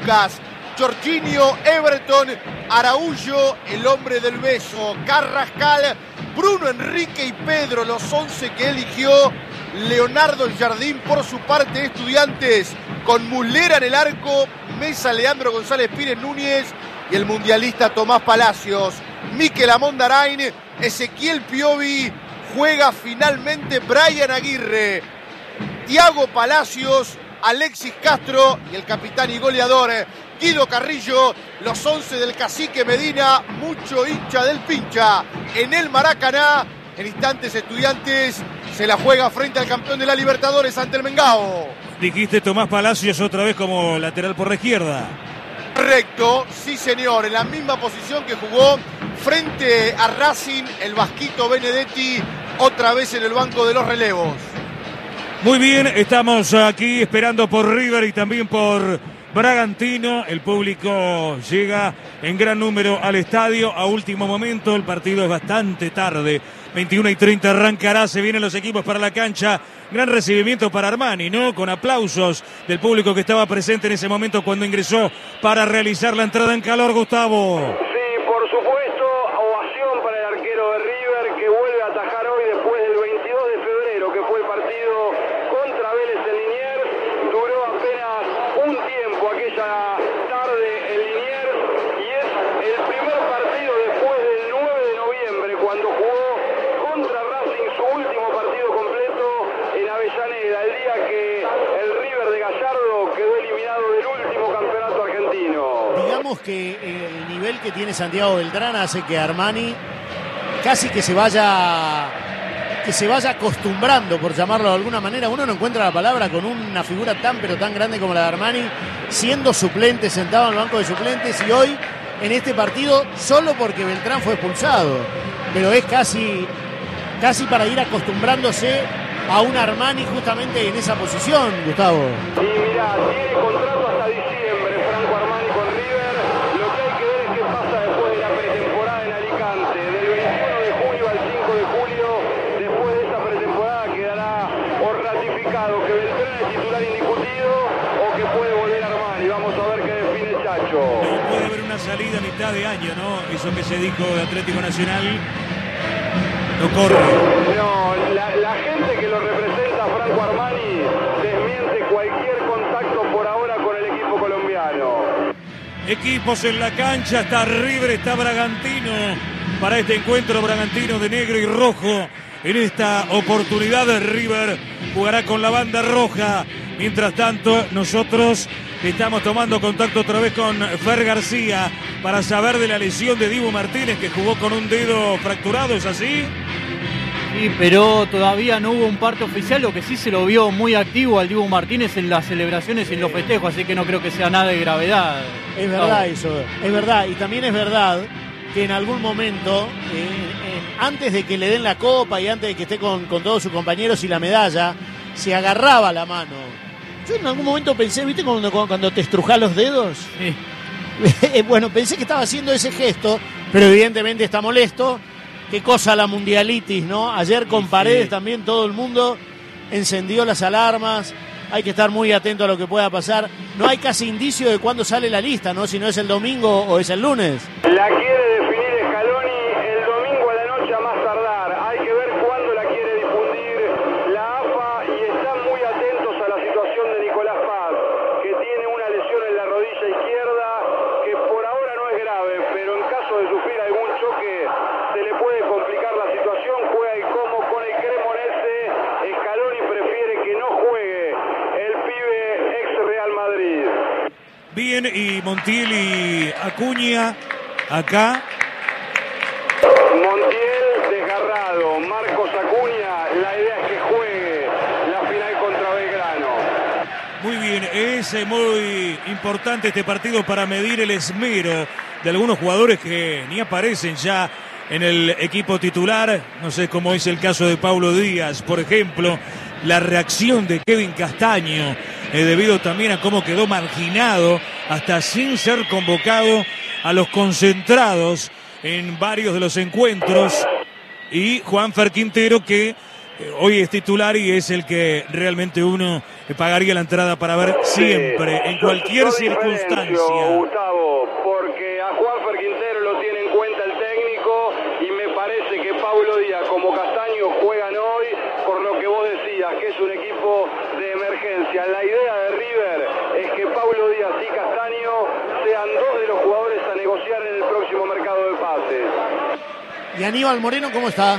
Lucas, Jorginho, Everton, Araújo, el hombre del beso, Carrascal, Bruno Enrique y Pedro, los 11 que eligió Leonardo El Jardín. Por su parte, Estudiantes con Muslera en el arco, Mesa, Leandro González Pires Núñez y el mundialista Tomás Palacios. Mikel Amondarain, Ezequiel Piovi, juega finalmente Brian Aguirre, Thiago Palacios, Alexis Castro y el capitán y goleador Guido Carrillo, los 11 del Cacique Medina, mucho hincha del pincha en el Maracaná. En instantes, Estudiantes se la juega frente al campeón de la Libertadores ante el Mengao. Dijiste Tomás Palacios otra vez como lateral por la izquierda. Correcto, sí señor, en la misma posición que jugó frente a Racing, el vasquito Benedetti, otra vez en el banco de los relevos. Muy bien, estamos aquí esperando por River y también por Bragantino. El público llega en gran número al estadio a último momento. El partido es bastante tarde. 21:30 arrancará, se vienen los equipos para la cancha. Gran recibimiento para Armani, ¿no? Con aplausos del público que estaba presente en ese momento cuando ingresó para realizar la entrada en calor, Gustavo. Sí, por supuesto, ovación para el arquero de River que vuelve a atajar hoy después del 22 de febrero, que fue el partido contra Vélez en Liniers. Duró apenas un tiempo aquella tarde en Liniers y es el primer partido después del 9 de noviembre, cuando jugó contra Racing su último partido completo en Avellaneda, el día que el River de Gallardo quedó eliminado del último campeonato argentino. Digamos que el nivel que tiene Santiago Beltrán hace que Armani casi que se vaya acostumbrando, por llamarlo de alguna manera. Uno no encuentra la palabra con una figura tan pero tan grande como la de Armani, siendo suplente, sentado en el banco de suplentes, y hoy en este partido solo porque Beltrán fue expulsado, pero es casi para ir acostumbrándose a un Armani justamente en esa posición, Gustavo. Y mirá, tiene contrato hasta diciembre Franco Armani con River. Lo que hay que ver es qué pasa después de la pretemporada en Alicante. Del 21 de junio al 5 de julio, después de esa pretemporada quedará o ratificado que Beltrán es titular indiscutido o que puede volver Armani. Vamos a ver qué define Chacho. No puede haber una salida a mitad de año, ¿no? Eso que se dijo de Atlético Nacional no corre. No, la gente que lo representa, Franco Armani, desmiente cualquier contacto por ahora con el equipo colombiano. Equipos en la cancha, está River, está Bragantino. Para este encuentro, Bragantino de negro y rojo. En esta oportunidad, River jugará con la banda roja. Mientras tanto, nosotros estamos tomando contacto otra vez con Fer García para saber de la lesión de Dibu Martínez, que jugó con un dedo fracturado, ¿es así? Sí, pero todavía no hubo un parte oficial, lo que sí se lo vio muy activo al Dibu Martínez en las celebraciones y en los festejos, así que no creo que sea nada de gravedad. Es verdad eso, es verdad, y también es verdad que en algún momento, antes de que le den la copa y antes de que esté con todos sus compañeros y la medalla, se agarraba la mano. Yo en algún momento pensé, ¿viste cuando te estrujás los dedos? Sí. Bueno, pensé que estaba haciendo ese gesto, pero evidentemente está molesto. Qué cosa la mundialitis, ¿no? Ayer con Paredes también todo el mundo encendió las alarmas. Hay que estar muy atento a lo que pueda pasar. No hay casi indicio de cuándo sale la lista, ¿no? Si no es el domingo o es el lunes. La quiere definir Scaloni el domingo a la noche a más tardar. Hay que ver cuándo la quiere difundir la AFA y están muy atentos a la situación de Nicolás Paz, que tiene una lesión en la rodilla izquierda que por ahora no es grave, pero en caso de sufrir algún choque se le puede complicar la situación. Juega el Como con el Cremonese. Scaloni prefiere que no juegue el pibe ex Real Madrid. Bien, y Montiel y Acuña acá. Montiel desgarrado, Marcos Acuña, la idea es que juegue la final contra Belgrano. Muy bien, es muy importante este partido para medir el esmero de algunos jugadores que ni aparecen ya en el equipo titular. No sé cómo es el caso de Paulo Díaz, por ejemplo. La reacción de Kevin Castaño, debido también a cómo quedó marginado, hasta sin ser convocado a los concentrados en varios de los encuentros. Y Juanfer Quintero, que hoy es titular y es el que realmente uno pagaría la entrada para ver siempre, en cualquier circunstancia. Gustavo, porque a Juanfer Quintero lo tiene en cuenta el técnico y me parece que Pablo Díaz como Castaño juegan hoy, por lo que vos decías, que es un equipo de emergencia. La idea de River es que Pablo Díaz y Castaño sean dos de los jugadores a negociar en el próximo mercado de pases. ¿Y Aníbal Moreno cómo está?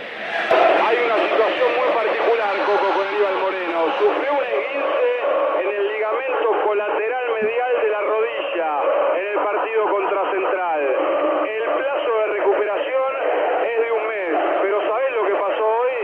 Hay una situación muy particular, Coco, con Aníbal Moreno. Sufrió un esguince en el ligamento colateral medial de la rodilla en el partido contra Central. El plazo de recuperación es de un mes, pero ¿sabés lo que pasó hoy?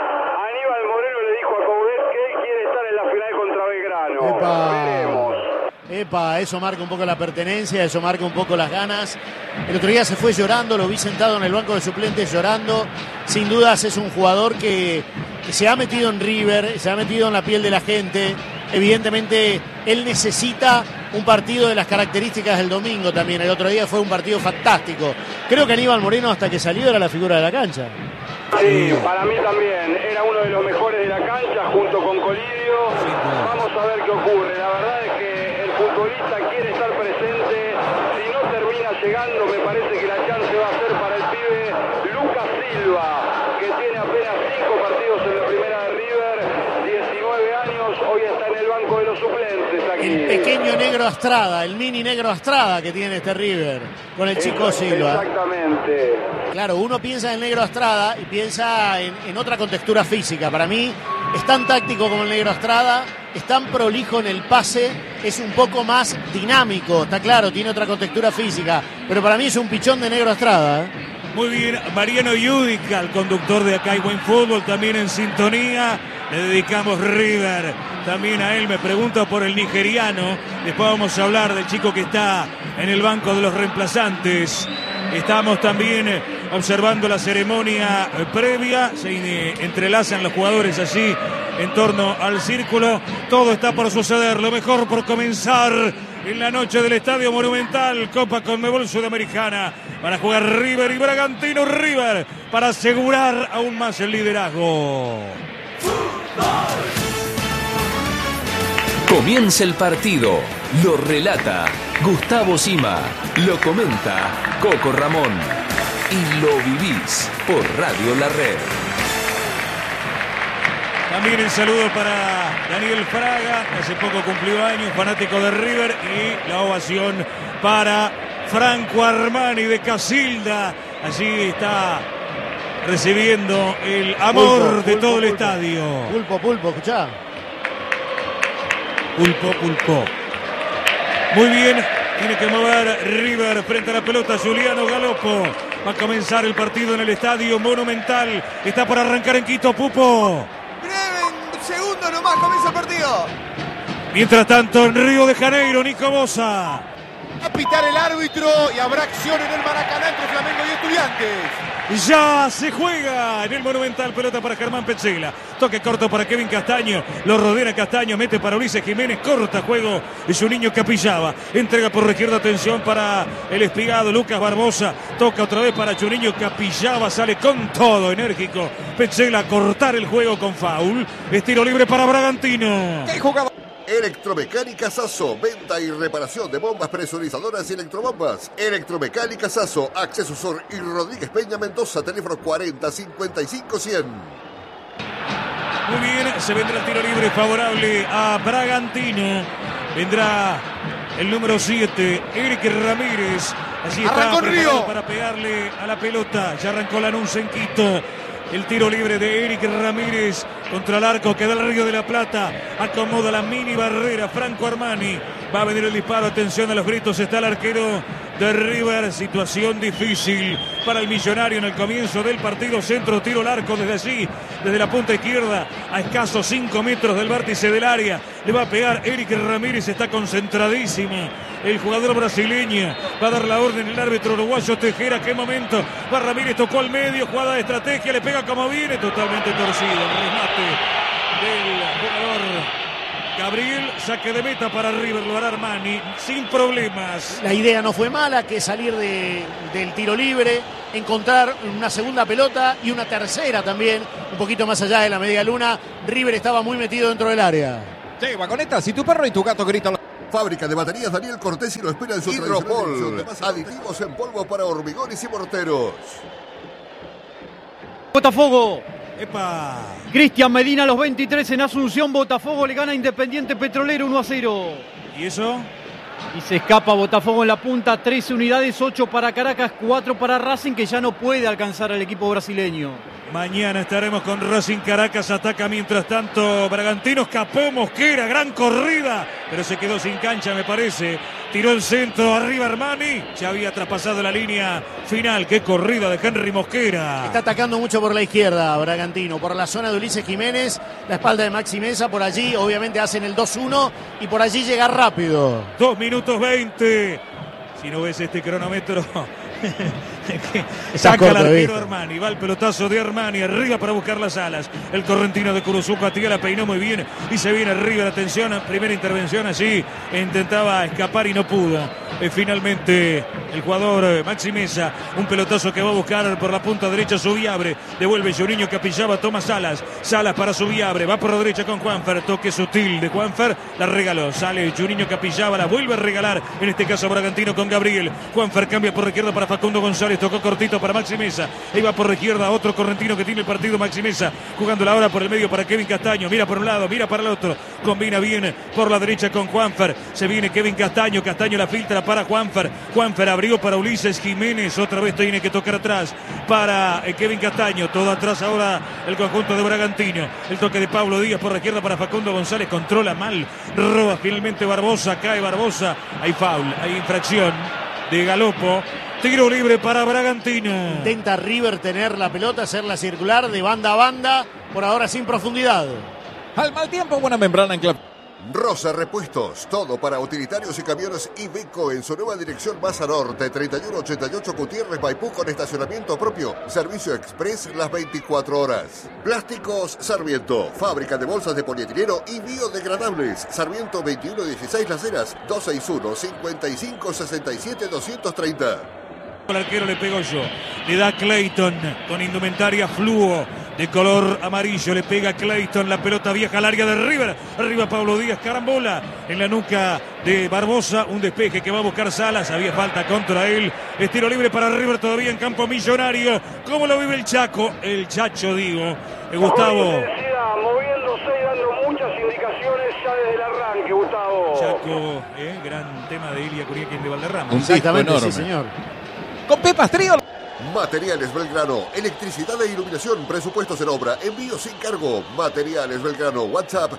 Aníbal Moreno le dijo a Coudet que él quiere estar en la final contra Belgrano. Veremos. Epa, eso marca un poco la pertenencia, eso marca un poco las ganas. El otro día se fue llorando, lo vi sentado en el banco de suplentes llorando. Sin dudas es un jugador que se ha metido en River, se ha metido en la piel de la gente. Evidentemente él necesita un partido de las características del domingo también. El otro día fue un partido fantástico. Creo que Aníbal Moreno hasta que salió era la figura de la cancha. Sí, para mí también. Era uno de los mejores de la cancha junto con Colidio. Vamos a ver qué ocurre. La verdad es que el futbolista quiere estar presente. Si no termina llegando, me parece que la chance va a ser para el pibe Lucas Silva, que tiene apenas 5 partidos en la primera de River, 19 años, hoy está en el banco de los suplentes aquí. El pequeño negro Astrada, el mini negro Astrada que tiene este River con el chico Silva. Exactamente. Claro, uno piensa en el negro Astrada y piensa en otra contextura física. Para mí es tan táctico como el negro Astrada, es tan prolijo en el pase, es un poco más dinámico, está claro, tiene otra contextura física, pero para mí es un pichón de negro Astrada, ¿eh? Muy bien, Mariano Yudica, el conductor de Acá hay Buen Fútbol, también en sintonía. Le dedicamos River también a él. Me pregunta por el nigeriano. Después vamos a hablar del chico que está en el banco de los reemplazantes. Estamos también observando la ceremonia previa. Se entrelazan los jugadores así en torno al círculo. Todo está por suceder. Lo mejor por comenzar en la noche del Estadio Monumental. Copa Conmebol Sudamericana. Para jugar River y Bragantino. River para asegurar aún más el liderazgo. Comienza el partido, lo relata Gustavo Sima, lo comenta Coco Ramón y lo vivís por Radio La Red. También el saludo para Daniel Fraga, que hace poco cumplió años, fanático de River, y la ovación para Franco Armani de Casilda. Allí está recibiendo el amor de todo el estadio. Pulpo, escuchá. Pulpo. Muy bien, tiene que mover River frente a la pelota. Juliano Galopo. Va a comenzar el partido en el Estadio Monumental. Está por arrancar en Quito, Pupo. Breve, segundo nomás, comienza el partido. Mientras tanto, en Río de Janeiro, Nico Bosa. A pitar el árbitro y habrá acción en el Maracaná entre Flamengo y Estudiantes. Ya se juega en el Monumental, pelota para Germán Petzela, toque corto para Kevin Castaño, lo rodea Castaño, mete para Ulises Jiménez, corta juego y su niño Capillaba, entrega por la izquierda, atención para el espigado Lucas Barbosa, toca otra vez para Chuniño Capillaba, sale con todo, enérgico Petzela a cortar el juego con foul, es tiro libre para Bragantino. ¿Qué jugaba? Electromecánica Sasso, venta y reparación de bombas presurizadoras y electrobombas. Electromecánica Sasso, Acceso Sur y Rodríguez Peña Mendoza, teléfono 40 55 100. Muy bien, se vendrá el tiro libre favorable a Bragantino. Vendrá el número 7, Eric Ramírez. Así está preparado para pegarle a la pelota. Ya arrancó la Lanús en Quito. El tiro libre de Eric Ramírez contra el arco que da el Río de la Plata. Acomoda la mini barrera. Franco Armani. Va a venir el disparo. Atención a los gritos. Está el arquero de River. Situación difícil para el millonario en el comienzo del partido. Centro, tiro al arco desde allí. Desde la punta izquierda. A escasos 5 metros del vértice del área. Le va a pegar Eric Ramírez. Está concentradísimo el jugador brasileño. Va a dar la orden el árbitro uruguayo Tejera. ¿Qué momento? Va Ramírez, tocó al medio. Jugada de estrategia. Le pega como viene. Totalmente torcido. El remate del jugador Gabriel, saque de meta para River, lo hará Armani sin problemas. La idea no fue mala, que salir del tiro libre, encontrar una segunda pelota y una tercera también, un poquito más allá de la media luna. River estaba muy metido dentro del área. Sí, Vagoneta, si tu perro y tu gato gritan... Fábrica de baterías Daniel Cortés y lo espera en su Hidropol. Aditivos en polvo para hormigones y morteros. Botafogo. ¡Epa! Cristian Medina a los 23 en Asunción. Botafogo le gana a Independiente Petrolero 1-0. ¿Y eso? Y se escapa Botafogo en la punta. 13 unidades, 8 para Caracas, 4 para Racing, que ya no puede alcanzar al equipo brasileño. Mañana estaremos con Racing. Caracas ataca mientras tanto Bragantino. Escapó Mosquera, gran corrida, pero se quedó sin cancha, me parece. Tiró el centro, arriba Armani. Ya había traspasado la línea final. Qué corrida de Henry Mosquera. Está atacando mucho por la izquierda Bragantino, por la zona de Ulises Jiménez, la espalda de Maxi Mesa. Por allí obviamente hacen el 2-1 y por allí llega rápido. 2 minutos 20. Si no ves este cronómetro... Saca el arquero Armani, va el pelotazo de Armani arriba para buscar las alas. El correntino de Kuruzuko la peinó muy bien y se viene River. Atención, primera intervención allí, intentaba escapar y no pudo. Finalmente el jugador Maxi Mesa, un pelotazo que va a buscar por la punta derecha Subiabre, devuelve Juninho Capillaba, toma Salas para Subiabre, va por la derecha con Juanfer, toque sutil de Juanfer, la regaló, sale Juninho Capillaba, la vuelve a regalar, en este caso Bragantino con Gabriel. Juanfer cambia por la izquierda para Facundo González, tocó cortito para Maxi Mesa, iba por la izquierda otro correntino que tiene el partido, Maxi Mesa, jugándola ahora por el medio para Kevin Castaño, mira por un lado, mira para el otro, combina bien por la derecha con Juanfer, se viene Kevin Castaño, Castaño la filtra para Juanfer, Juanfer abrió para Ulises Jiménez, otra vez tiene que tocar atrás para Kevin Castaño, todo atrás ahora el conjunto de Bragantino, el toque de Pablo Díaz por la izquierda para Facundo González, controla mal, roba finalmente Barbosa, cae Barbosa, hay foul, hay infracción de Galopo. Tiro libre para Bragantino. Intenta River tener la pelota, hacerla circular de banda a banda, por ahora sin profundidad. Al mal tiempo, buena membrana en clave. Rosa Repuestos, todo para utilitarios y camiones Iveco en su nueva dirección Baza Norte, 3188 Gutiérrez Maipú con estacionamiento propio, servicio express las 24 horas. Plásticos Sarmiento, fábrica de bolsas de polietileno y biodegradables. Sarmiento 2116 Las Heras, 261-5567-230. El arquero le pegó yo, le da Clayton con indumentaria fluo de color amarillo, le pega Clayton, la pelota viaja al área de River, arriba Pablo Díaz, carambola en la nuca de Barbosa, un despeje que va a buscar Salas, había falta contra él, estilo libre para River todavía en campo millonario. ¿Cómo lo vive el Chacho, digo? Gustavo. Moviéndose y dando muchas indicaciones ya desde el arranque, Gustavo. Chaco, gran tema de Ilia Curiaquín de Valderrama. Exactamente, enorme. sí señor. Con Pepas Trío. Materiales Belgrano, electricidad e iluminación, presupuestos en obra, envío sin cargo. Materiales Belgrano, WhatsApp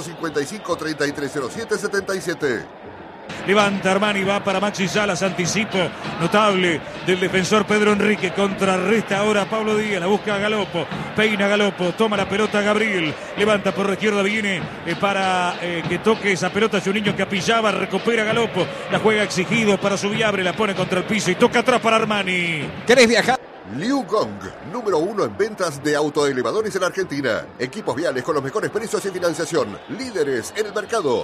155-3307-77. Levanta Armani, va para Maxi Salas, anticipo notable del defensor Pedro Enrique, contrarresta ahora Pablo Díaz, la busca a Galopo, peina Galopo, toma la pelota Gabriel, levanta por la izquierda, viene para que toque esa pelota Juninho Capillaba, recupera Galopo, la juega exigido para Subiabre, la pone contra el piso y toca atrás para Armani. ¿Querés viajar? Liu Gong, número 1 en ventas de autoelevadores en Argentina. Equipos viales con los mejores precios y financiación. Líderes en el mercado.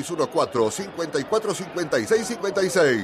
2614-545656.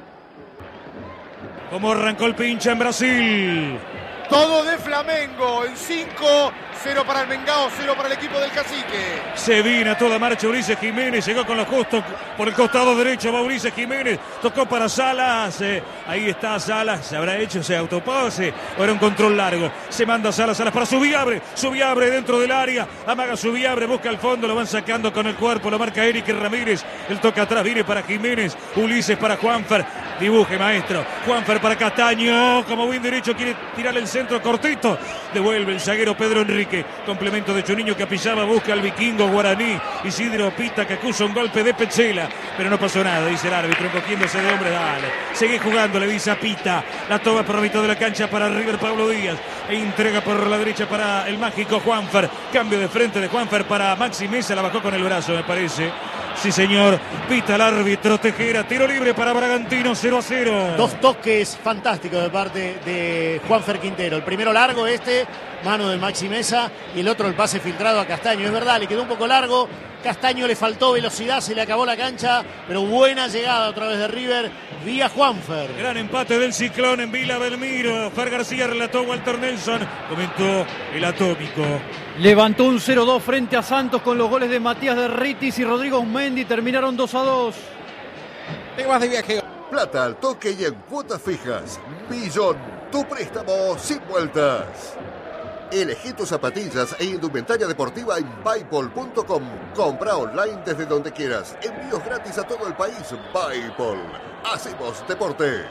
Como arrancó el pincha en Brasil. Todo de Flamengo en 5, 0 para el Mengao, 0 para el equipo del Cacique. Se viene a toda marcha Ulises Jiménez, llegó con los justos por el costado derecho, va Ulises Jiménez, tocó para Salas, ahí está Salas, se habrá hecho ese autopase, o era un control largo, se manda Salas para Subiabre dentro del área, amaga Subiabre, busca el fondo, lo van sacando con el cuerpo, lo marca Eric Ramírez, el toque atrás viene para Jiménez, Ulises para Juanfer, dibuje maestro, Juanfer para Castaño, como buen derecho quiere tirarle el centro cortito, devuelve el zaguero Pedro Enrique, complemento de Juninho Capillaba, busca al vikingo guaraní, Isidro pita que acusa un golpe de Petzela, pero no pasó nada, dice el árbitro, cogiéndose de hombre, dale, sigue jugando, le dice a Pita, la toma por la mitad de la cancha para River Pablo Díaz, e entrega por la derecha para el mágico Juanfer, cambio de frente de Juanfer para Maxi Mesa, la bajó con el brazo me parece. Sí, señor. Pita el árbitro Tejera. Tiro libre para Bragantino, 0-0. Dos toques fantásticos de parte de Juanfer Quintero. El primero largo, mano del Maxi Mesa, y el otro el pase filtrado a Castaño. Es verdad, le quedó un poco largo, Castaño le faltó velocidad, se le acabó la cancha, pero buena llegada otra vez de River vía Juanfer. Gran empate del Ciclón en Vila Belmiro. Fer García relató, Walter Nelson comentó el Atómico. Levantó un 0-2 frente a Santos con los goles de Matías Derritis y Rodrigo Mendy. Terminaron 2-2. Te vas de viaje. Plata al toque y en cuotas fijas. Billón, tu préstamo sin vueltas. Elegí tus zapatillas e indumentaria deportiva en Buypol.com. Compra online desde donde quieras. Envíos gratis a todo el país. Buypol. Hacemos deporte.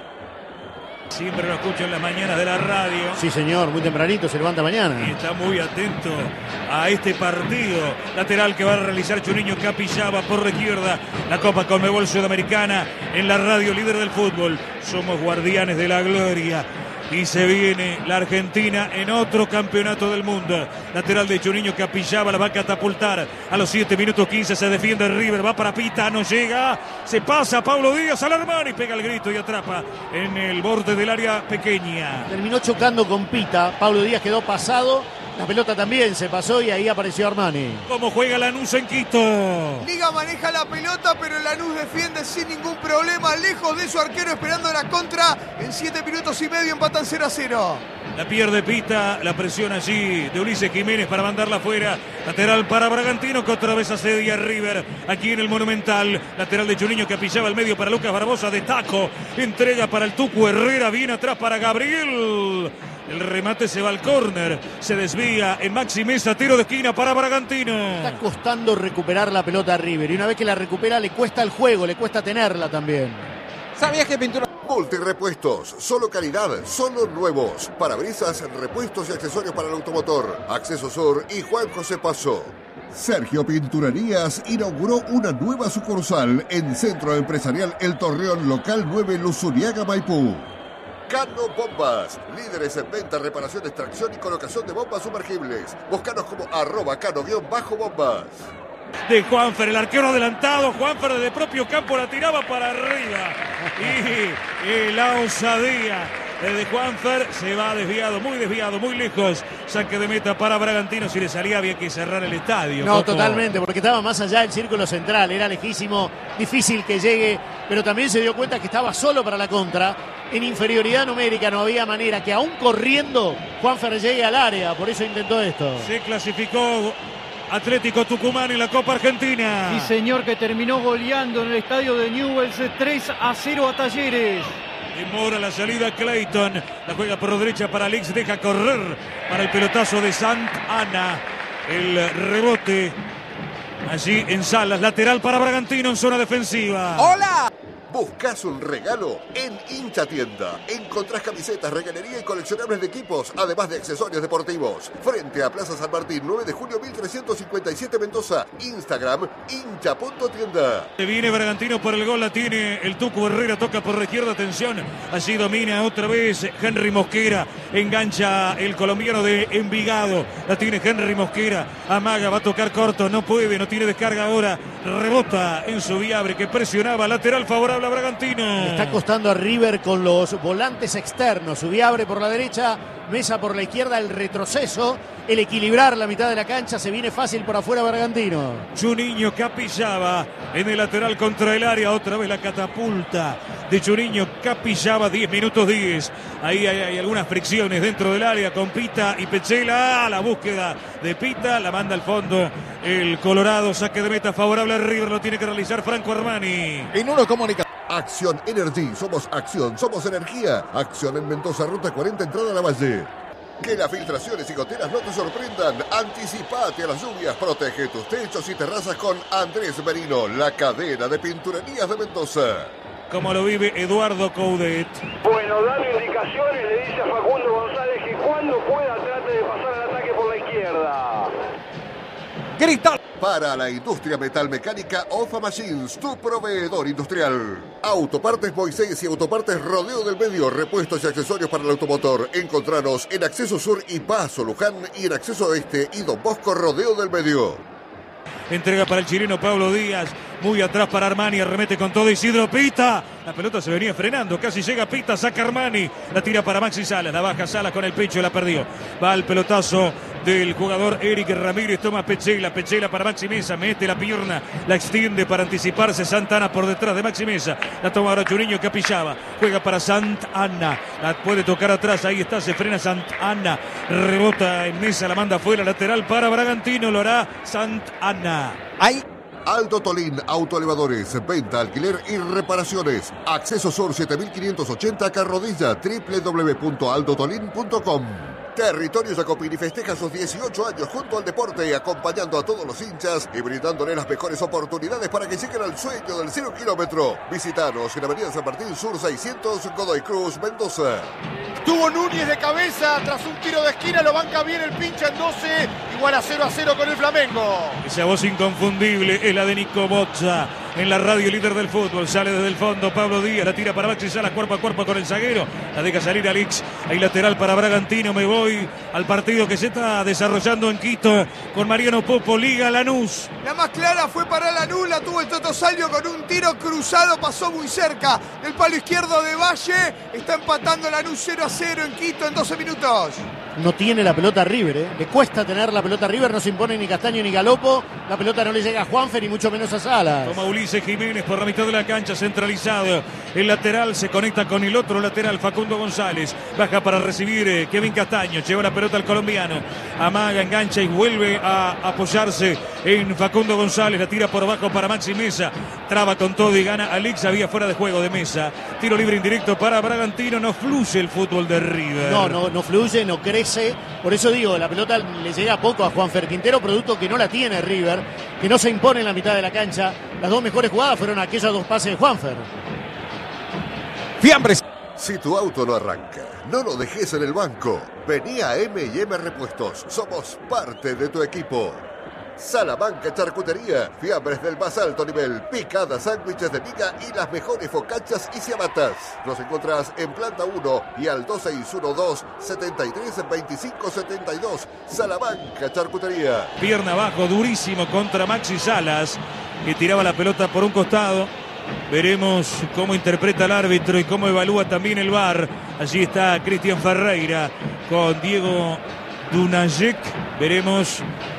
Siempre lo escucho en las mañanas de la radio. Sí, señor, muy tempranito, se levanta mañana. Y está muy atento a este partido. Lateral que va a realizar Juninho Capixaba por la izquierda. La Copa Conmebol Sudamericana en la radio líder del fútbol. Somos guardianes de la gloria. Y se viene la Argentina en otro campeonato del mundo. Lateral de Juninho Capixaba, la va a catapultar. A los 7 minutos 15 se defiende River. Va para Pita, no llega. Se pasa Pablo Díaz al Armani. Pega el grito y atrapa en el borde del área pequeña. Terminó chocando con Pita. Pablo Díaz quedó pasado. La pelota también se pasó y ahí apareció Armani. ¿Cómo juega Lanús en Quito? Liga maneja la pelota, pero Lanús defiende sin ningún problema, lejos de su arquero esperando la contra. En 7 minutos y medio empatan 0-0. La pierde Pita, la presión allí de Ulises Jiménez para mandarla afuera. Lateral para Bragantino que otra vez asedia River aquí en el Monumental. Lateral de Juninho Capixaba al medio para Lucas Barbosa de taco. Entrega para el Tucu Herrera, bien atrás para Gabriel. El remate se va al córner, se desvía en Maxi Mesa, tiro de esquina para Bragantino. Está costando recuperar la pelota a River y una vez que la recupera le cuesta el juego, le cuesta tenerla también. ¿Sabías que pintura? Multirepuestos, solo calidad, solo nuevos. Parabrisas, repuestos y accesorios para el automotor. Acceso Sur y Juan José Paso. Sergio Pinturerías inauguró una nueva sucursal en Centro Empresarial El Torreón, local 9 Luzuriaga, Maipú. Cano Bombas, líderes en venta, reparación, extracción y colocación de bombas sumergibles. Búscanos como @cano_bombas. De Juanfer, el arquero adelantado. Juanfer desde propio campo la tiraba para arriba. Y la osadía de Juanfer se va desviado, muy lejos. Saque de meta para Bragantino. Si le salía había que cerrar el estadio. No, Coco. totalmente, porque estaba más allá del círculo central. Era lejísimo, difícil que llegue, pero también se dio cuenta que estaba solo para la contra. En inferioridad numérica no había manera que aún corriendo Juanfer llegue al área. Por eso intentó esto. Se clasificó Atlético Tucumán en la Copa Argentina. Sí, señor, que terminó goleando en el estadio de Newell's 3-0 a Talleres. Demora la salida Clayton. La juega por derecha para Alex. Deja correr para el pelotazo de Sant Ana. El rebote allí en Salas. Lateral para Bragantino en zona defensiva. ¡Hola! ¿Buscas un regalo? En Hincha Tienda encontrás camisetas, regalería y coleccionables de equipos, además de accesorios deportivos. Frente a Plaza San Martín, 9 de julio 1357 Mendoza. Instagram, hincha.tienda. Se viene Bragantino por el gol, la tiene el Tucu Herrera, toca por la izquierda, atención. Allí domina otra vez Henry Mosquera, engancha el colombiano de Envigado. La tiene Henry Mosquera, amaga, va a tocar corto, no puede, no tiene descarga ahora. Rebota en su Viabre que presionaba, lateral favorable a Bragantino. Le está costando a River con los volantes externos. Subiabre por la derecha, Mesa por la izquierda, el retroceso, el equilibrar la mitad de la cancha. Se viene fácil por afuera Bragantino. Juninho Capixaba en el lateral contra el área. Otra vez la catapulta de Juninho Capixaba. 10 minutos 10. Ahí hay algunas fricciones dentro del área con Pita y Pechela. La búsqueda de Pita la manda al fondo el Colorado. Saque de meta favorable a River. Lo tiene que realizar Franco Armani. En uno comunica. Acción Energy, somos acción, somos energía. Acción en Mendoza, ruta 40, entrada a la Valle. Que las filtraciones y goteras no te sorprendan. Anticipate a las lluvias, protege tus techos y terrazas con Andrés Merino, la cadena de pinturerías de Mendoza. Como lo vive Eduardo Coudet. Bueno, dando indicaciones, le dice a Facundo González que cuando pueda trate de pasar al ataque por la izquierda. Cristal. Para la industria metalmecánica, Ofa Machines, tu proveedor industrial. Autopartes Moisés y Autopartes Rodeo del Medio, repuestos y accesorios para el automotor. Encontranos en Acceso Sur y Paso Luján y en Acceso Oeste y Don Bosco Rodeo del Medio. Entrega para el chileno Pablo Díaz. Muy atrás para Armani. Arremete con todo Isidro Pita. La pelota se venía frenando. Casi llega Pita. Saca Armani. La tira para Maxi Salas. La baja Salas con el pecho. La perdió. Va al pelotazo del jugador Eric Ramírez. Toma Pechela para Maxi Mesa, mete la pierna, la extiende para anticiparse Santana por detrás de Maxi Mesa. La toma ahora Churiño Capillaba, juega para Santana, la puede tocar atrás, ahí está, se frena Santana, rebota en Mesa, la manda afuera, lateral para Bragantino, lo hará Santana. Ahí. Aldo Tolín, autoelevadores, venta, alquiler y reparaciones. Acceso Sur 7580 Carrodilla, www.aldotolin.com. Territorio Jacopini festeja sus 18 años junto al deporte, acompañando a todos los hinchas y brindándole las mejores oportunidades para que lleguen al sueño del 0 kilómetro. Visitanos en Avenida San Martín Sur 600, Godoy Cruz, Mendoza. Tuvo Núñez de cabeza tras un tiro de esquina, lo banca bien el pincha en 12, igual a 0-0 con el Flamengo. Esa voz inconfundible es la de Nico Boccia en la radio líder del fútbol. Sale desde el fondo Pablo Díaz, la tira para Maxi Salas, cuerpo a cuerpo con el zaguero, la deja salir Alix, hay lateral para Bragantino. Me voy al partido que se está desarrollando en Quito con Mariano Popo, Liga Lanús. La más clara fue para Lanús, la tuvo el Toto Salvio con un tiro cruzado, pasó muy cerca del palo izquierdo de Valle. Está empatando Lanús 0-0 en Quito en 12 minutos. No tiene la pelota River, ¿eh? Le cuesta tener la pelota River, no se impone ni Castaño ni Galopo. La pelota no le llega a Juanfer y mucho menos a Salas. Toma Ulises Jiménez por la mitad de la cancha, centralizado. El lateral se conecta con el otro lateral, Facundo González. Baja para recibir Kevin Castaño. Lleva la pelota al colombiano. Amaga, engancha y vuelve a apoyarse en Facundo González. La tira por abajo para Maxi Mesa. Traba con todo y gana Alix. Había fuera de juego de Mesa. Tiro libre indirecto para Bragantino. No fluye el fútbol de River. No fluye, no crece. Por eso digo, la pelota le llega poco a Juanfer Quintero, producto que no la tiene River, que no se impone en la mitad de la cancha. Las dos mejores jugadas fueron aquellos dos pases de Juanfer. Fiambres. Si tu auto no arranca, no lo dejes en el banco. Vení a M&M Repuestos. Somos parte de tu equipo. Salamanca Charcutería, fiambres del más alto nivel, picadas, sándwiches de miga y las mejores focachas y ciabatas. Nos encontrás en planta 1 y al 2612-732572. Salamanca Charcutería. Pierna abajo, durísimo contra Maxi Salas, que tiraba la pelota por un costado. Veremos cómo interpreta el árbitro y cómo evalúa también el VAR. Allí está Cristian Ferreira con Diego Dunajek. Veremos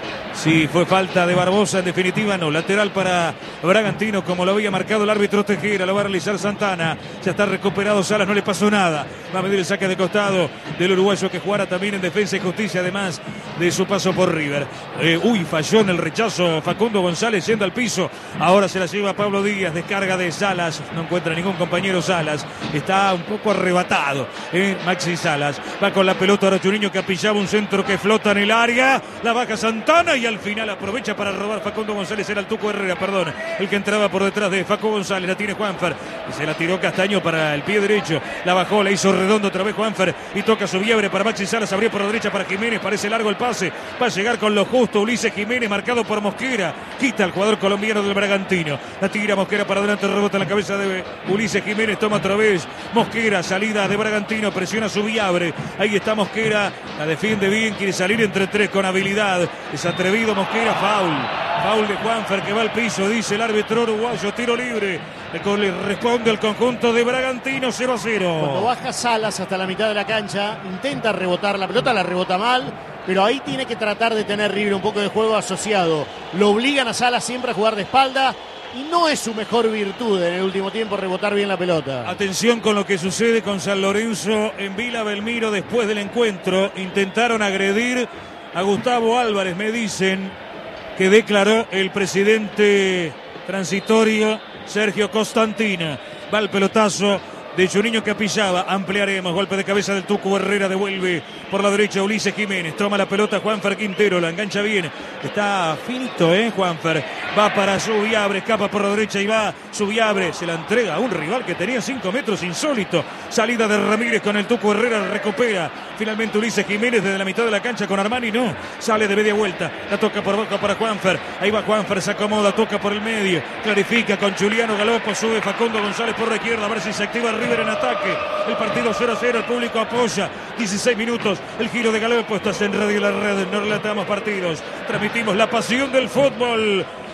si fue falta de Barbosa. En definitiva no. Lateral para Bragantino, como lo había marcado el árbitro Tejera. Lo va a realizar Santana. Ya está recuperado Salas, no le pasó nada. Va a medir el saque de costado del uruguayo, que jugará también en Defensa y Justicia, además de su paso por River. Falló en el rechazo Facundo González yendo al piso. Ahora se la lleva Pablo Díaz. Descarga de Salas. No encuentra ningún compañero Salas. Está un poco arrebatado Maxi Salas. Va con la pelota ahora Churiño Capillaba. Un centro que flota en el área. La baja Santana y al final aprovecha para robar Facundo González. Era el Tuco Herrera, el que entraba por detrás de Facu González. La tiene Juanfer y se la tiró Castaño para el pie derecho. La bajó, la hizo redondo otra vez Juanfer y toca Subiebre para Maxi Salas. Abrió por la derecha para Jiménez. Parece largo el pase. Va a llegar con lo justo Ulises Jiménez, marcado por Mosquera. Quita al jugador colombiano del Bragantino. La tira Mosquera para adelante, rebota en la cabeza de Ulises Jiménez. Toma otra vez Mosquera. Salida de Bragantino. Presiona Subiebre. Ahí está Mosquera. La defiende bien. Quiere salir entre tres con habilidad. Es atrevido Mosquera. Foul de Juanfer, que va al piso, dice el árbitro uruguayo. Tiro libre. Le responde el conjunto de Bragantino. 0-0. Cuando baja Salas hasta la mitad de la cancha, intenta rebotar la pelota, la rebota mal, pero ahí tiene que tratar de tener River un poco de juego asociado. Lo obligan a Salas siempre a jugar de espalda y no es su mejor virtud en el último tiempo rebotar bien la pelota. Atención con lo que sucede con San Lorenzo en Vila Belmiro después del encuentro. Intentaron agredir a Gustavo Álvarez, me dicen, que declaró el presidente transitorio Sergio Constantino. Va el pelotazo de Juninho Capillaba. Ampliaremos. Golpe de cabeza del Tuco Herrera. Devuelve por la derecha Ulises Jiménez. Toma la pelota Juanfer Quintero. La engancha bien. Está finito, Juanfer. Va para Subiebre. Escapa por la derecha y va Subiebre. Se la entrega a un rival que tenía 5 metros. Insólito. Salida de Ramírez con el Tuco Herrera. Recupera. Finalmente Ulises Jiménez desde la mitad de la cancha con Armani. No. Sale de media vuelta. La toca por boca para Juanfer. Ahí va Juanfer. Se acomoda. Toca por el medio. Clarifica con Juliano Galopo. Sube Facundo González por la izquierda. A ver si se activa River en ataque. El partido 0-0. El público apoya. 16 minutos. El giro de Galopo. Estás en Radio La Red. No relatamos partidos. Transmitimos la pasión del fútbol.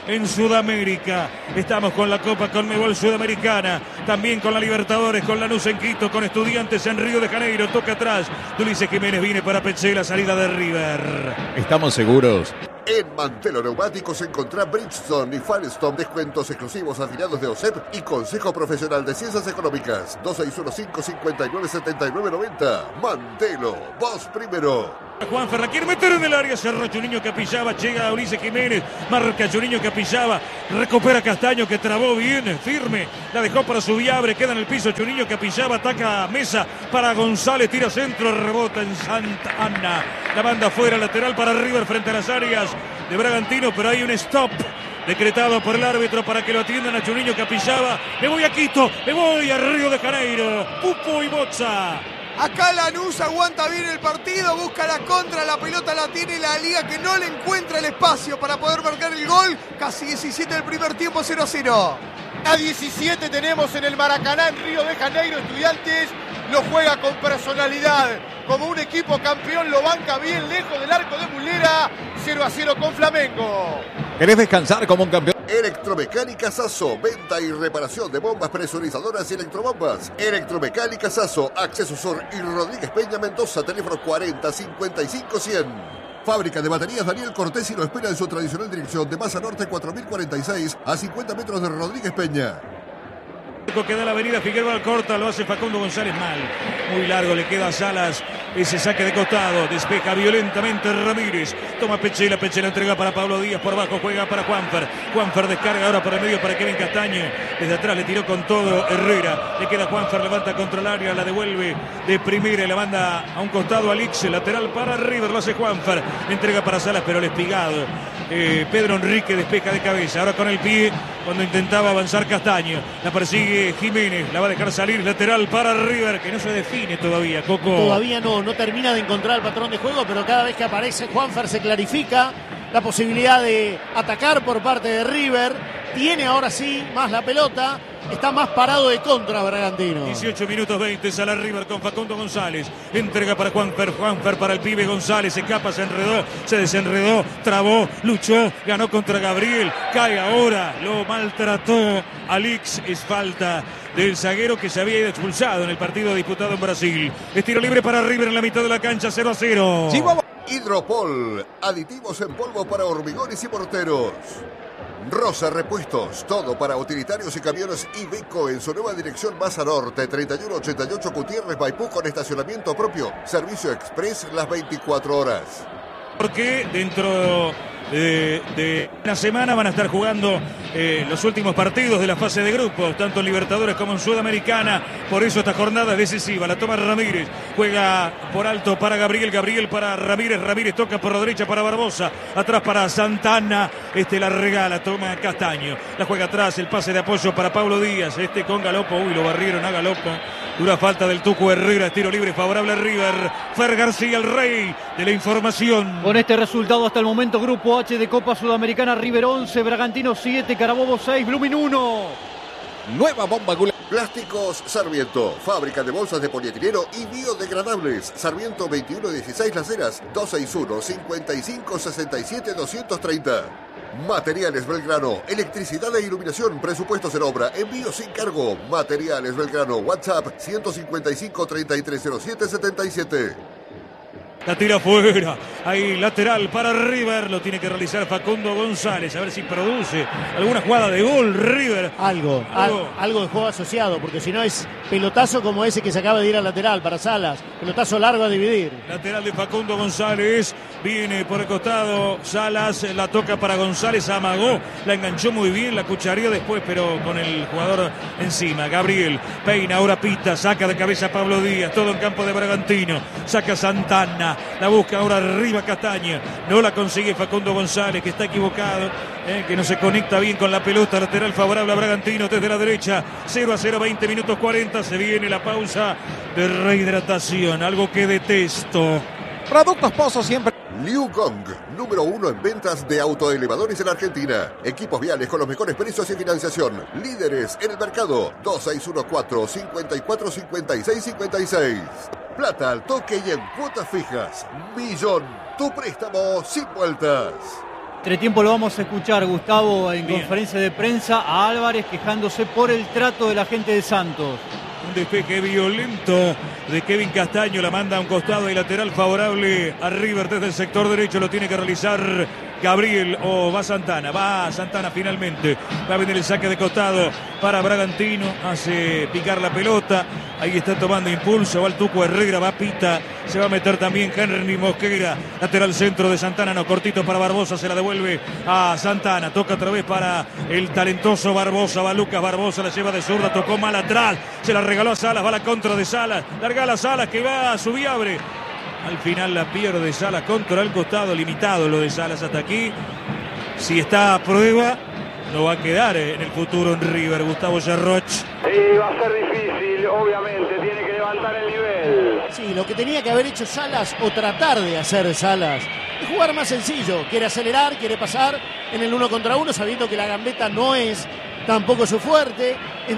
en Sudamérica. Estamos con la Copa Conmebol Sudamericana, también con la Libertadores, con Lanús en Quito, con Estudiantes en Río de Janeiro. Toca atrás, Ulises Jiménez viene para Petzela, salida de River. Estamos seguros. En Mantelo Neumáticos encontrá Bridgestone y Firestone, descuentos exclusivos afiliados de OSEP y Consejo Profesional de Ciencias Económicas. 2615-597990. Mantelo, vos primero. Juanfer la quiere meter en el área, cerró Juninho Capixaba, llega a Ulises Jiménez, marca Juninho Capixaba, recupera Castaño que trabó bien, firme, la dejó para Subiabre, queda en el piso Juninho Capixaba, ataca a Mesa para González, tira centro, rebota en Santa Ana, la banda afuera, lateral para River frente a las áreas de Bragantino, pero hay un stop decretado por el árbitro para que lo atiendan a Juninho Capixaba. Me voy a Quito, me voy a Río de Janeiro, Pupo y Bocha. Acá Lanús aguanta bien el partido, busca la contra, la pelota la tiene la Liga que no le encuentra el espacio para poder marcar el gol. Casi 17 del primer tiempo, 0-0. A 17 tenemos en el Maracaná, en Río de Janeiro. Estudiantes lo juega con personalidad. Como un equipo campeón lo banca bien lejos del arco de Mulera. 0-0 con Flamengo. ¿Querés descansar como un campeón? Electromecánica Sasso, venta y reparación de bombas presurizadoras y electrobombas. Electromecánica Sasso, Acceso Sur y Rodríguez Peña Mendoza, teléfono 40-55-100. Fábrica de baterías Daniel Cortés y lo espera en su tradicional dirección de Masa Norte 4046 a 50 metros de Rodríguez Peña. Queda la avenida Figueroa, corta, lo hace Facundo González mal. Muy largo le queda a Salas. Ese saque de costado, despeja violentamente Ramírez. Toma Petzela, Petzela entrega para Pablo Díaz por abajo, juega para Juanfer. Juanfer descarga ahora por el medio para Kevin Castaño. Desde atrás le tiró con todo Herrera. Le queda Juanfer, levanta contra el área, la devuelve de primera y la manda a un costado Alix, lateral para River, lo hace Juanfer. Entrega para Salas, pero el espigado. Pedro Enrique despeja de cabeza, ahora con el pie cuando intentaba avanzar Castaño. La persigue Jiménez, la va a dejar salir, lateral para River, que no se define todavía, Coco. Todavía no termina de encontrar el patrón de juego, pero cada vez que aparece Juanfer se clarifica la posibilidad de atacar por parte de River. Tiene ahora sí más la pelota, está más parado de contra Bragantino. 18 minutos 20, sale River con Facundo González. Entrega para Juanfer, Juanfer para el pibe González. Se escapa, se enredó, se desenredó, trabó, luchó, ganó contra Gabriel. Cae ahora, lo maltrató Alix. Es falta del zaguero que se había ido expulsado en el partido disputado en Brasil. Es tiro libre para River en la mitad de la cancha, 0-0. Sí, vamos. Hidropol, aditivos en polvo para hormigones y morteros. Rosa Repuestos, todo para utilitarios y camiones Iveco en su nueva dirección Masa Norte, 3188 Gutiérrez Maipú con estacionamiento propio. Servicio express las 24 horas. Porque dentro de una semana van a estar jugando los últimos partidos de la fase de grupos, tanto en Libertadores como en Sudamericana. Por eso esta jornada es decisiva. La toma Ramírez, juega por alto para Gabriel, Gabriel para Ramírez, Ramírez toca por la derecha para Barbosa, atrás para Santana, la regala, toma Castaño, la juega atrás, el pase de apoyo para Pablo Díaz, con Galopo, uy, lo barrieron a Galopo. Dura falta del Tucu Herrera, tiro libre favorable a River. Fer García, el rey de la información. Con este resultado hasta el momento, Grupo H de Copa Sudamericana, River 11, Bragantino 7, Carabobo 6, Blooming 1. Nueva bomba Gula. Plásticos Sarmiento, fábrica de bolsas de polietileno y biodegradables. Sarmiento 2116 Las Heras, 261-5567-230. Materiales Belgrano, electricidad e iluminación, presupuestos en obra, envío sin cargo. Materiales Belgrano, WhatsApp 155-3307-77. La tira afuera, ahí lateral para River, lo tiene que realizar Facundo González, a ver si produce alguna jugada de gol River. Algo de juego asociado, porque si no es pelotazo como ese que se acaba de ir al lateral para Salas, pelotazo largo a dividir. Lateral de Facundo González, viene por el costado Salas, la toca para González, amagó, la enganchó muy bien, la cuchareó después, pero con el jugador encima. Gabriel peina, ahora pita, saca de cabeza Pablo Díaz, todo en campo de Bragantino, saca Santana. La busca ahora arriba Castaña. No la consigue Facundo González, que está equivocado, que no se conecta bien con la pelota. Lateral favorable a Bragantino desde la derecha. 0-0, 20 minutos 40. Se viene la pausa de rehidratación. Algo que detesto. Productos Pozo siempre. Liu Gong, número 1 en ventas de autoelevadores en Argentina. Equipos viales con los mejores precios y financiación. Líderes en el mercado. 2614-545656. Plata al toque y en cuotas fijas. Millón, tu préstamo sin vueltas. Entretiempo lo vamos a escuchar, Gustavo, en Bien. conferencia de prensa, a Álvarez quejándose por el trato de la gente de Santos. Un despeje violento de Kevin Castaño, la manda a un costado y lateral favorable a River desde el sector derecho. Lo tiene que realizar Gabriel o va Santana finalmente. Va a venir el saque de costado para Bragantino, hace picar la pelota. Ahí está tomando impulso, va el Tuco Herrera, va Pita, se va a meter también Henry Mosquera, lateral centro de Santana, no, cortito para Barbosa, se la devuelve a Santana, toca otra vez para el talentoso Barbosa, va Lucas Barbosa, la lleva de zurda, tocó mal atrás, se la regaló a Salas, va la contra de Salas, larga la Salas que va a Subiabre. Al final la pierde Salas contra el costado, limitado lo de Salas hasta aquí. Si está a prueba, no va a quedar en el futuro en River, Gustavo Yarroch. Y va a ser difícil, obviamente, tiene que levantar el nivel. Sí, lo que tenía que haber hecho Salas, o tratar de hacer Salas, es jugar más sencillo. Quiere acelerar, quiere pasar en el 1 contra 1, sabiendo que la gambeta no es tampoco su fuerte.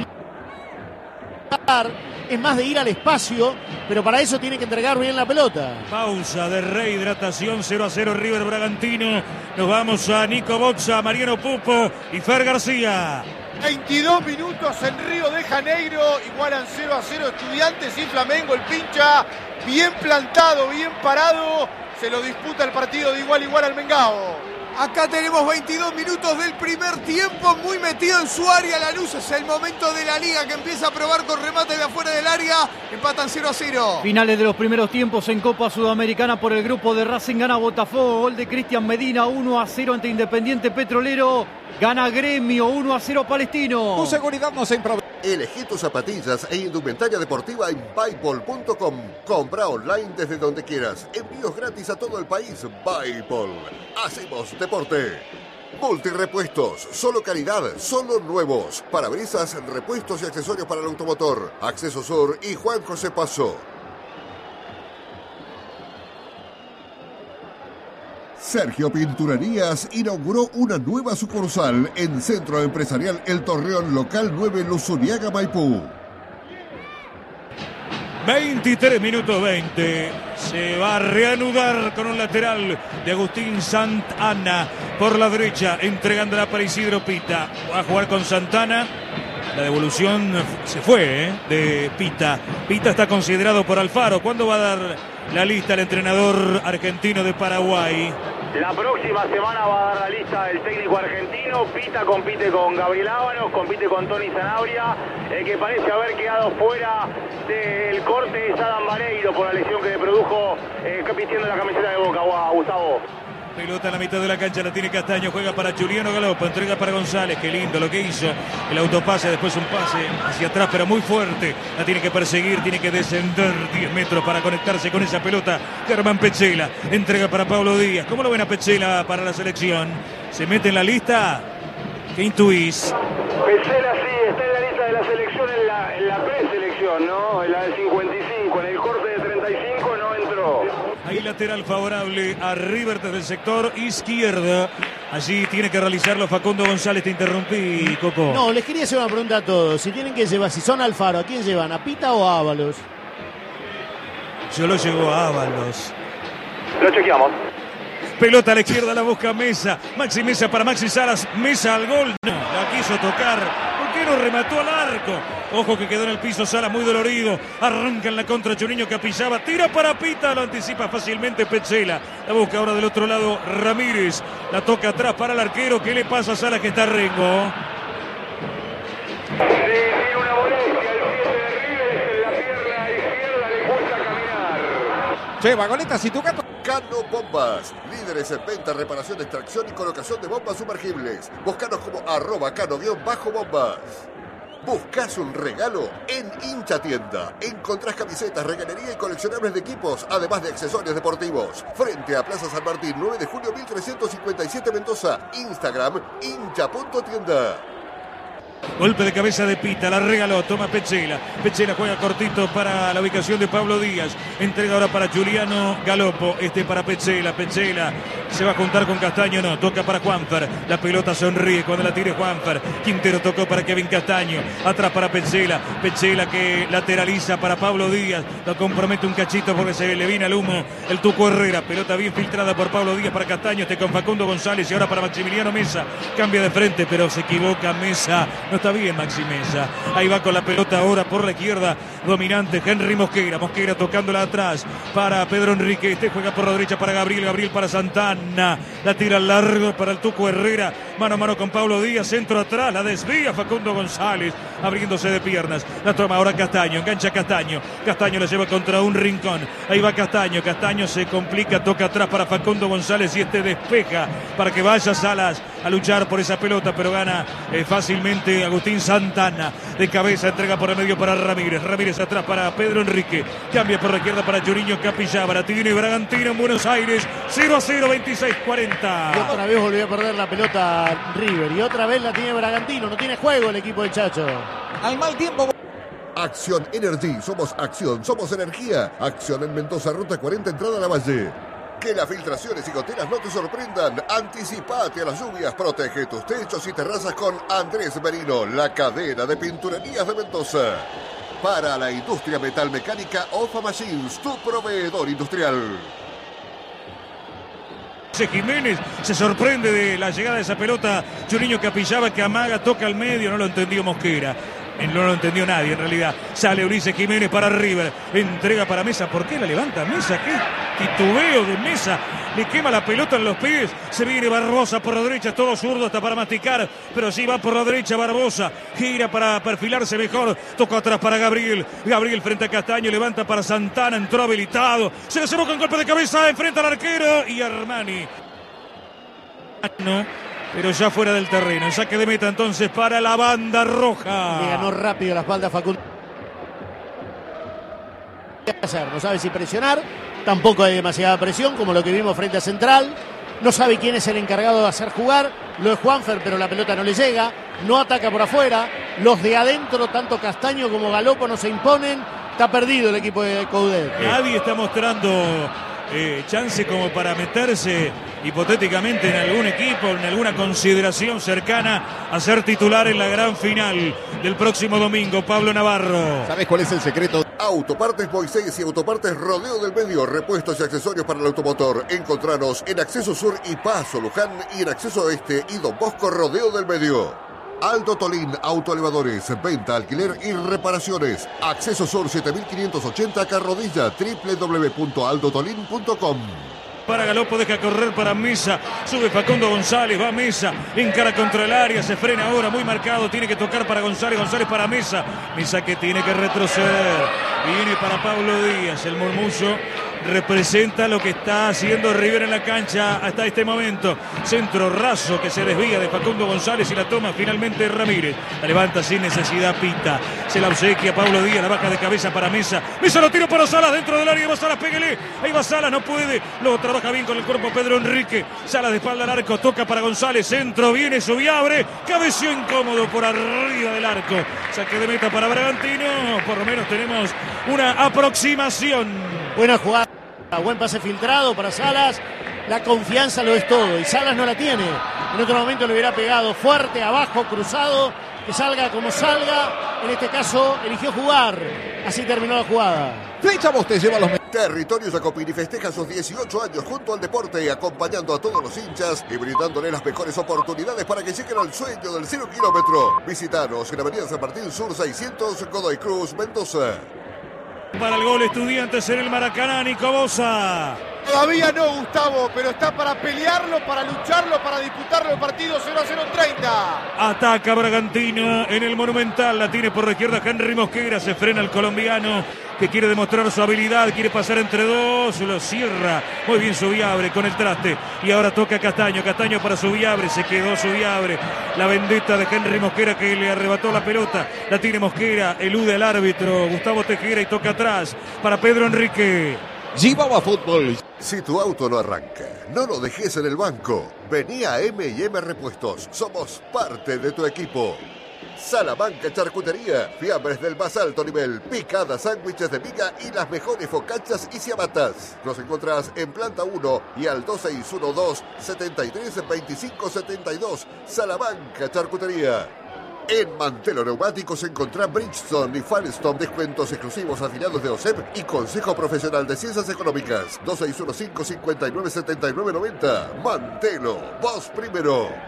Es más de ir al espacio, pero para eso tiene que entregar bien la pelota. Pausa de rehidratación, 0-0 River Bragantino. Nos vamos a Nico Boxa, Mariano Pupo y Fer García. 22 minutos en Río de Janeiro, igualan 0-0 Estudiantes y Flamengo. El pincha bien plantado, bien parado, se lo disputa el partido de igual a igual al Mengao. Acá tenemos 22 minutos del primer tiempo, muy metido en su área Lanús. Es el momento de la liga que empieza a probar con remate de afuera del área. Empatan 0-0. Finales de los primeros tiempos en Copa Sudamericana por el grupo de Racing, gana Botafogo, gol de Cristian Medina, 1-0 ante Independiente Petrolero, gana Gremio, 1-0 Palestino. Tu seguridad no se improvisa. Elegí tus zapatillas e indumentaria deportiva en Byball.com. Compra online desde donde quieras. Envíos gratis a todo el país. Byball. Hacemos deporte. Multirepuestos. Solo calidad. Solo nuevos. Parabrisas, repuestos y accesorios para el automotor. Acceso Sur y Juan José Paso. Sergio Pinturerías inauguró una nueva sucursal en Centro Empresarial El Torreón, local 9, Luzuriaga, Maipú. 23 minutos 20. Se va a reanudar con un lateral de Agustín Santana por la derecha, entregándola para Isidro Pita. Va a jugar con Santana. La devolución se fue de Pita. Pita está considerado por Alfaro. ¿Cuándo va a dar la lista el entrenador argentino de Paraguay? La próxima semana va a dar la lista del técnico argentino. Pita compite con Gabriel Ábalos, compite con Tony Sanabria. El que parece haber quedado fuera del corte es Adam Vareiro por la lesión que le produjo vistiendo la camiseta de Boca, Gustavo. Pelota en la mitad de la cancha, la tiene Castaño, juega para Juliano Galopo, entrega para González, qué lindo lo que hizo, el autopase, después un pase hacia atrás, pero muy fuerte, la tiene que perseguir, tiene que descender 10 metros para conectarse con esa pelota. Germán Petzela, entrega para Pablo Díaz. ¿Cómo lo ven a Petzela para la selección? ¿Se mete en la lista? ¿Qué intuís? Petzela sí, está en la lista de la selección, en la preselección, ¿no? En la del 55, en el corte de 35 no entró. Ahí lateral favorable a River desde el sector izquierdo. Allí tiene que realizarlo Facundo González. Te interrumpí, Coco. No, les quería hacer una pregunta a todos. Si tienen que llevar, si son Alfaro, ¿a quién llevan? ¿A Pita o a Ábalos? Yo lo llevo a Ábalos. Lo chequeamos. Pelota a la izquierda, la busca Mesa. Maxi Mesa para Maxi Salas. Mesa al gol. No, la quiso tocar. ¿Por qué no remató al arco? Ojo que quedó en el piso Salas muy dolorido. Arranca en la contra Churiño que apillaba. Tira para Pita. Lo anticipa fácilmente Petzela. La busca ahora del otro lado Ramírez. La toca atrás para el arquero. ¿Qué le pasa a Salas que está Rengo? Sí, tiene una molestia. El 7 de River en la pierna izquierda. Le cuesta caminar. Che, vagoneta, si tu gato... Cano Bombas, líderes en venta, reparación, extracción y colocación de bombas sumergibles. Búscanos como @cano_bombas. ¿Buscas un regalo? En Hincha Tienda. Encontrás camisetas, reganería y coleccionables de equipos, además de accesorios deportivos. Frente a Plaza San Martín, 9 de julio 1357 Mendoza. Instagram, hincha.tienda. Golpe de cabeza de Pita, la regaló, toma Petzela. Petzela juega cortito para la ubicación de Pablo Díaz. Entrega ahora para Juliano Galopo, para Petzela. Petzela se va a juntar con Castaño, no, toca para Juanfer. La pelota sonríe cuando la tire Juanfer. Quintero tocó para Kevin Castaño. Atrás para Petzela. Petzela que lateraliza para Pablo Díaz. Lo compromete un cachito porque se le viene al humo el Tuco Herrera. Pelota bien filtrada por Pablo Díaz para Castaño. Con Facundo González y ahora para Maximiliano Mesa. Cambia de frente, pero se equivoca Mesa. No está bien Maxi Mesa. Ahí va con la pelota ahora por la izquierda. Dominante Henry Mosquera. Mosquera tocándola atrás para Pedro Enrique. Juega por la derecha para Gabriel. Gabriel para Santana. La tira al largo para el Tuco Herrera. Mano a mano con Pablo Díaz. Centro atrás. La desvía Facundo González. Abriéndose de piernas. La toma ahora Castaño. Engancha Castaño. Castaño la lleva contra un rincón. Ahí va Castaño. Castaño se complica. Toca atrás para Facundo González y despeja para que vaya Salas a luchar por esa pelota, pero gana fácilmente Agustín Santana. De cabeza entrega por el medio para Ramírez. Ramírez atrás para Pedro Enrique. Cambia por la izquierda para Juninho Capillabra. Tiene Bragantino en Buenos Aires. 0-0, 26-40. Y otra vez volvió a perder la pelota River. Y otra vez la tiene Bragantino. No tiene juego el equipo de Chacho. Al mal tiempo. Acción Energy. Somos acción, somos energía. Acción en Mendoza, ruta 40, entrada a la Valle. Que las filtraciones y goteras no te sorprendan. Anticipate a las lluvias. Protege tus techos y terrazas con Andrés Merino, la cadena de pinturerías de Mendoza. Para la industria metalmecánica, Ofa Machines, tu proveedor industrial. Jiménez se sorprende de la llegada de esa pelota. Juninho Capillaba que amaga, toca al medio. No lo entendió Mosquera. No lo entendió nadie en realidad. Sale Ulises Jiménez para River. Entrega para Mesa. ¿Por qué la levanta Mesa? ¿Qué titubeo de Mesa? Le quema la pelota en los pies. Se viene Barbosa por la derecha. Todo zurdo hasta para masticar. Pero sí va por la derecha Barbosa. Gira para perfilarse mejor. Toca atrás para Gabriel. Gabriel frente a Castaño. Levanta para Santana. Entró habilitado. Se le llevó con golpe de cabeza. Enfrenta al arquero. Y Armani. No. Pero ya fuera del terreno. El saque de meta entonces para la banda roja. Le ganó rápido la espalda Facundo. No sabe si presionar. Tampoco hay demasiada presión como lo que vimos frente a Central. No sabe quién es el encargado de hacer jugar. Lo es Juanfer, pero la pelota no le llega. No ataca por afuera. Los de adentro, tanto Castaño como Galopo, no se imponen. Está perdido el equipo de Coudet. Nadie está mostrando chance como para meterse hipotéticamente en algún equipo, en alguna consideración cercana a ser titular en la gran final del próximo domingo. Pablo Navarro. ¿Sabes cuál es el secreto? Autopartes Moisés y Autopartes Rodeo del Medio. Repuestos y accesorios para el automotor. Encontranos en Acceso Sur y Paso Luján y en Acceso Oeste y Don Bosco Rodeo del Medio. Aldo Tolín, autoelevadores, venta, alquiler y reparaciones. Acceso Sur 7580 Carrodilla, www.aldotolin.com. Para Galopo, deja correr para Mesa, sube Facundo González, va Mesa, encara contra el área, se frena ahora, muy marcado, tiene que tocar para González, González para Mesa, Mesa que tiene que retroceder, viene para Pablo Díaz, el murmullo representa lo que está haciendo River en la cancha hasta este momento. Centro raso que se desvía de Facundo González y la toma finalmente Ramírez. La levanta sin necesidad Pita. Se la obsequia Pablo Díaz, la baja de cabeza para Mesa. Mesa lo tira para Salas dentro del área. Va Salas, pégale. Ahí va Salas, no puede. Lo trabaja bien con el cuerpo Pedro Enrique. Salas de espalda al arco, toca para González. Centro, viene Subiabre. Cabeció incómodo por arriba del arco. Saque de meta para Bragantino. Por lo menos tenemos una aproximación. Buena jugada. Buen pase filtrado para Salas. La confianza lo es todo y Salas no la tiene. En otro momento le hubiera pegado fuerte, abajo, cruzado. Que salga como salga. En este caso eligió jugar. Así terminó la jugada. Flecha vos te lleva a los... Territorio Jacopini festeja sus 18 años junto al deporte, acompañando a todos los hinchas y brindándole las mejores oportunidades para que lleguen al sueño del 0 kilómetro. Visítanos en Avenida San Martín Sur 600, Godoy Cruz, Mendoza. Para el gol Estudiantes en el Maracaná, Nico Bosa. Todavía no, Gustavo, pero está para pelearlo, para lucharlo, para disputarlo el partido. 0-0-30. Ataca Bragantino en el Monumental. La tiene por la izquierda Henry Mosquera. Se frena el colombiano que quiere demostrar su habilidad. Quiere pasar entre dos. Lo cierra. Muy bien Subiabre con el traste. Y ahora toca Castaño. Castaño para Subiabre. Se quedó Subiabre. La vendetta de Henry Mosquera que le arrebató la pelota. La tiene Mosquera. Elude al árbitro Gustavo Tejera y toca atrás para Pedro Enrique. Chihuahua Fútbol. Si tu auto no arranca, no lo dejes en el banco. Vení a M&M Repuestos. Somos parte de tu equipo. Salamanca Charcutería, fiambres del más alto nivel, picadas, sándwiches de miga y las mejores focachas y ciabatas. Nos encontrás en planta 1 y al 2612-732572. Salamanca Charcutería. En Mantelo Neumáticos encontrá Bridgestone y Firestone, descuentos exclusivos afiliados de OSEP y Consejo Profesional de Ciencias Económicas. 2615-597990. Mantelo, vos primero.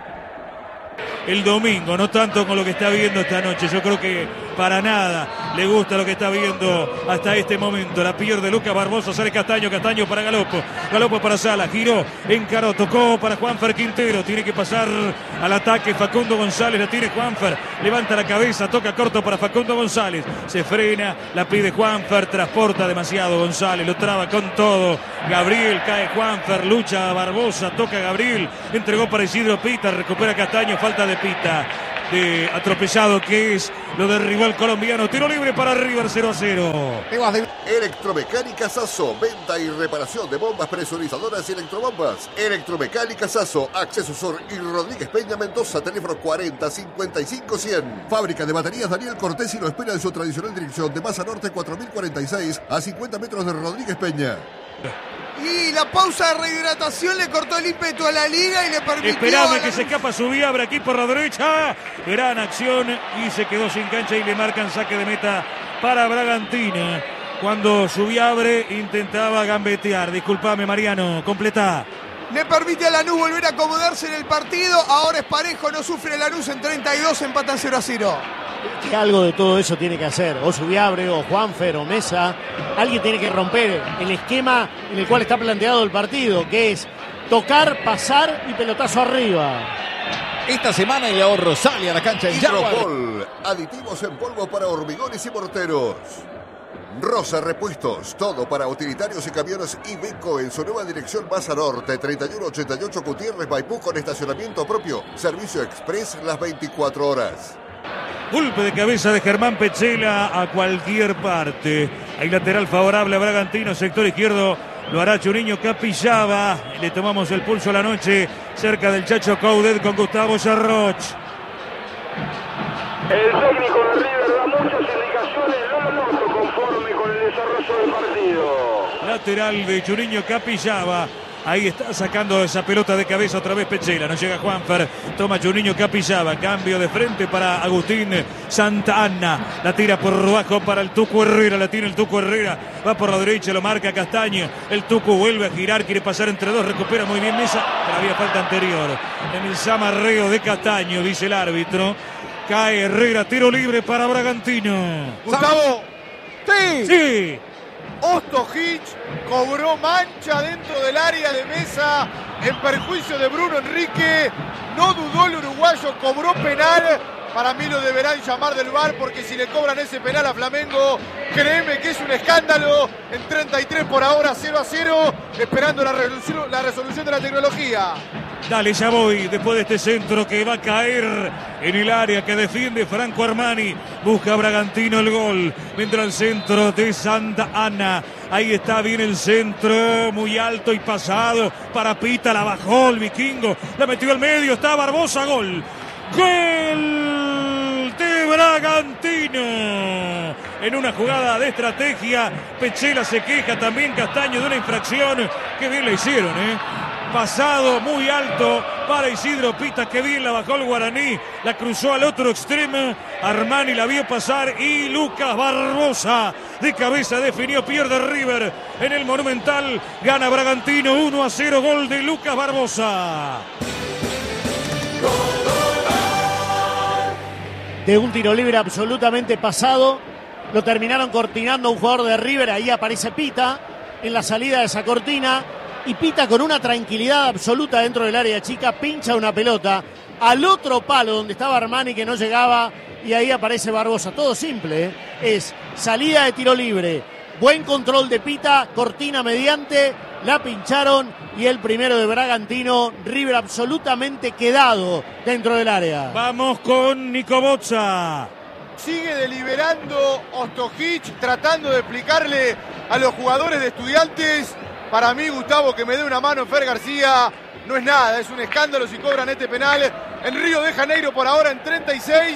El domingo, no tanto con lo que está viendo esta noche. Yo creo que para nada le gusta lo que está viendo hasta este momento. La pierde Lucas Barbosa, sale Castaño para Galopo para Sala, giró, encaró, tocó para Juanfer Quintero, tiene que pasar al ataque Facundo González, la tiene Juanfer, levanta la cabeza, toca corto para Facundo González, se frena, la pide Juanfer, transporta demasiado González, lo traba con todo, Gabriel, cae Juanfer, lucha Barbosa, toca Gabriel, entregó para Isidro Pita, recupera Castaño, falta de Pita, de atropellado que es, lo derribó el colombiano, tiro libre para River, 0-0. Electromecánica Sasso, venta y reparación de bombas presurizadoras y electrobombas. Electromecánica Sasso, Acceso Sur y Rodríguez Peña Mendoza, teléfono 40-55-100. Fábrica de baterías Daniel Cortés y lo espera en su tradicional dirección de Masa Norte 4046 a 50 metros de Rodríguez Peña. Y la pausa de rehidratación le cortó el ímpetu a la liga y le permitió... Esperame que se escapa Subiabre aquí por la derecha. Gran acción y se quedó sin cancha y le marcan saque de meta para Bragantino. Cuando Subiabre intentaba gambetear. Disculpame, Mariano, completá. Le permite a Lanús volver a acomodarse en el partido. Ahora es parejo, no sufre Lanús en 32, empatan 0-0. Que algo de todo eso tiene que hacer, o Subiabre, o Juanfer, o Mesa. Alguien tiene que romper el esquema en el cual está planteado el partido, que es tocar, pasar y pelotazo arriba. Esta semana el ahorro sale a la cancha en Jaguar. Hidropol, aditivos en polvo para hormigones y morteros. Rosa Repuestos, todo para utilitarios y camiones Iveco en su nueva dirección Masa Norte, 3188 Gutiérrez Maipú con estacionamiento propio. Servicio express las 24 horas. Golpe de cabeza de Germán Petzela a cualquier parte. Hay lateral favorable a Bragantino, sector izquierdo. Lo hará Churiño Capillaba. Le tomamos el pulso a la noche cerca del Chacho Coudet con Gustavo Sarroch. El técnico de River da muchas indicaciones, no lo noto conforme con el desarrollo del partido. Lateral de Churiño Capillaba. Ahí está sacando esa pelota de cabeza otra vez Petzela. No llega Juanfer. Toma Churiño Capillaba. Cambio de frente para Agustín Santana. La tira por abajo para el Tucu Herrera. La tiene el Tucu Herrera. Va por la derecha, lo marca Castaño. El Tucu vuelve a girar. Quiere pasar entre dos. Recupera muy bien Mesa. Pero había falta anterior. En el zamarreo de Castaño, dice el árbitro. Cae Herrera. Tiro libre para Bragantino. Gustavo. Sí. Ostojic cobró mancha dentro del área de Mesa en perjuicio de Bruno Enrique. No dudó el uruguayo, cobró penal. Para mí lo deberán llamar del VAR porque si le cobran ese penal a Flamengo, créeme que es un escándalo. En 33 por ahora, 0-0, esperando la resolución de la tecnología. Dale, ya voy, después de este centro que va a caer en el área que defiende Franco Armani. Busca Bragantino el gol. Vendrá el centro de Santa Ana. Ahí está bien el centro, muy alto y pasado para Pita. La bajó el vikingo, la metió al medio, está Barbosa, gol. Gol de Bragantino. En una jugada de estrategia, Petzela se queja también Castaño de una infracción. Qué bien la hicieron, pasado muy alto para Isidro Pita, que bien la bajó el guaraní, la cruzó al otro extremo, Armani la vio pasar y Lucas Barbosa de cabeza definió, pierde River en el Monumental, gana Bragantino 1-0, gol de Lucas Barbosa. De un tiro libre absolutamente pasado, lo terminaron cortinando un jugador de River, ahí aparece Pita en la salida de esa cortina. Y Pita con una tranquilidad absoluta dentro del área chica, pincha una pelota al otro palo donde estaba Armani que no llegaba y ahí aparece Barbosa. Todo simple, es salida de tiro libre, buen control de Pita, cortina mediante, la pincharon y el primero de Bragantino, River absolutamente quedado dentro del área. Vamos con Nico Bozza. Sigue deliberando Ostojic, tratando de explicarle a los jugadores de Estudiantes. Para mí, Gustavo, que me dé una mano Fer García, no es nada, es un escándalo si cobran este penal. En Río de Janeiro por ahora en 36,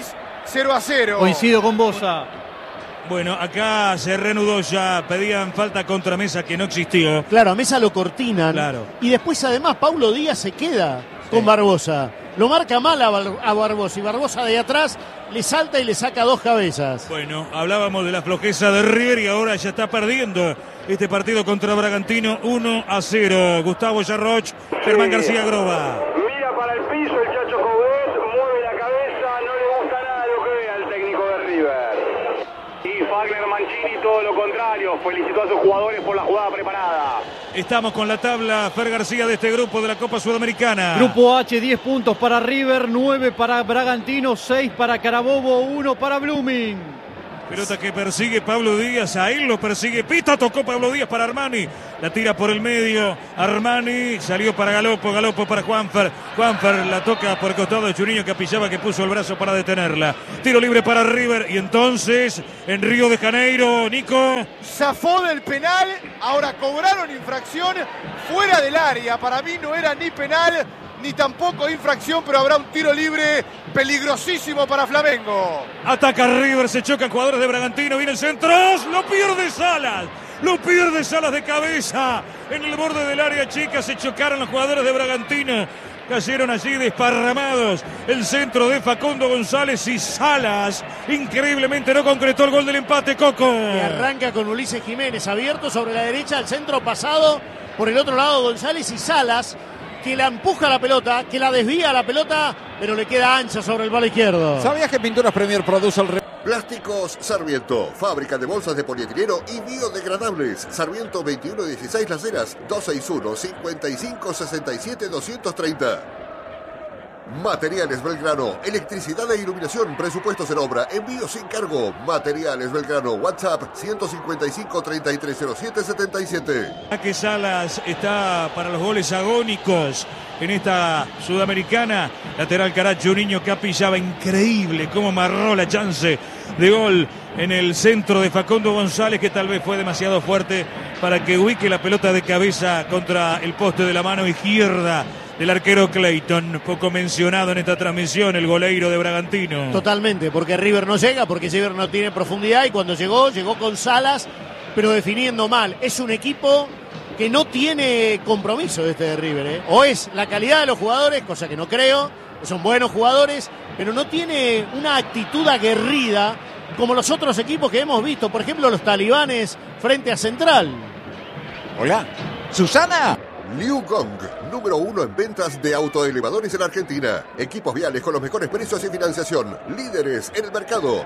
0-0. Coincido con Bosa. Bueno, acá se reanudó ya, pedían falta contra Mesa que no existió. Claro, a Mesa lo cortinan. Claro. Y después además Paulo Díaz se queda con Barbosa. Lo marca mal a Barbosa y Barbosa de atrás le salta y le saca 2 cabezas. Bueno, hablábamos de la flojeza de River y ahora ya está perdiendo este partido contra Bragantino 1-0. Gustavo Yarroch, Germán García Groba. Mira para el piso el Chacho Coudet, mueve la cabeza, no le gusta nada lo que vea el técnico de River. Y Fagner Mancini todo lo contrario, felicitó a sus jugadores por la jugada preparada. Estamos con la tabla, Fer García, de este grupo de la Copa Sudamericana. Grupo H, 10 puntos para River, 9 para Bragantino, 6 para Carabobo, 1 para Blooming. Pelota que persigue Pablo Díaz, a él lo persigue Pita, tocó Pablo Díaz para Armani, la tira por el medio, Armani salió para Galopo, Galopo para Juanfer, Juanfer la toca por el costado de Churiño Capillaba que puso el brazo para detenerla. Tiro libre para River y entonces en Río de Janeiro, Nico. Zafó del penal, ahora cobraron infracción fuera del área, para mí no era ni penal ni tampoco infracción, pero habrá un tiro libre peligrosísimo para Flamengo. Ataca River, se chocan jugadores de Bragantino, viene el centro, lo pierde Salas de cabeza, en el borde del área chica se chocaron los jugadores de Bragantino, cayeron allí desparramados, el centro de Facundo González y Salas, increíblemente no concretó el gol del empate, Coco. Y arranca con Ulises Jiménez abierto sobre la derecha, al centro pasado, por el otro lado González y Salas, que la empuja la pelota, que la desvía la pelota, pero le queda ancha sobre el palo izquierdo. ¿Sabías que Pinturas Premier produce el... Plásticos Sarmiento, fábrica de bolsas de polietileno y biodegradables. Sarmiento 2116 Las Heras, 261-5567-230. Materiales Belgrano, electricidad e iluminación, presupuestos en obra, envío sin cargo. Materiales Belgrano, WhatsApp 155-3307-77. Que Salas está para los goles agónicos en esta sudamericana. Lateral Caracho, Niño Capillaba, increíble cómo amarró la chance de gol en el centro de Facundo González, que tal vez fue demasiado fuerte para que ubique la pelota de cabeza contra el poste de la mano izquierda del arquero Clayton, poco mencionado en esta transmisión, el goleiro de Bragantino. Totalmente, porque River no llega, porque River no tiene profundidad y cuando llegó con Salas, pero definiendo mal. Es un equipo que no tiene compromiso de River, ¿eh? O es la calidad de los jugadores, cosa que no creo, son buenos jugadores, pero no tiene una actitud aguerrida como los otros equipos que hemos visto, por ejemplo los Talibanes frente a Central. Hola, Susana. Liu Gong, número 1 en ventas de autoelevadores en Argentina. Equipos viales con los mejores precios y financiación. Líderes en el mercado.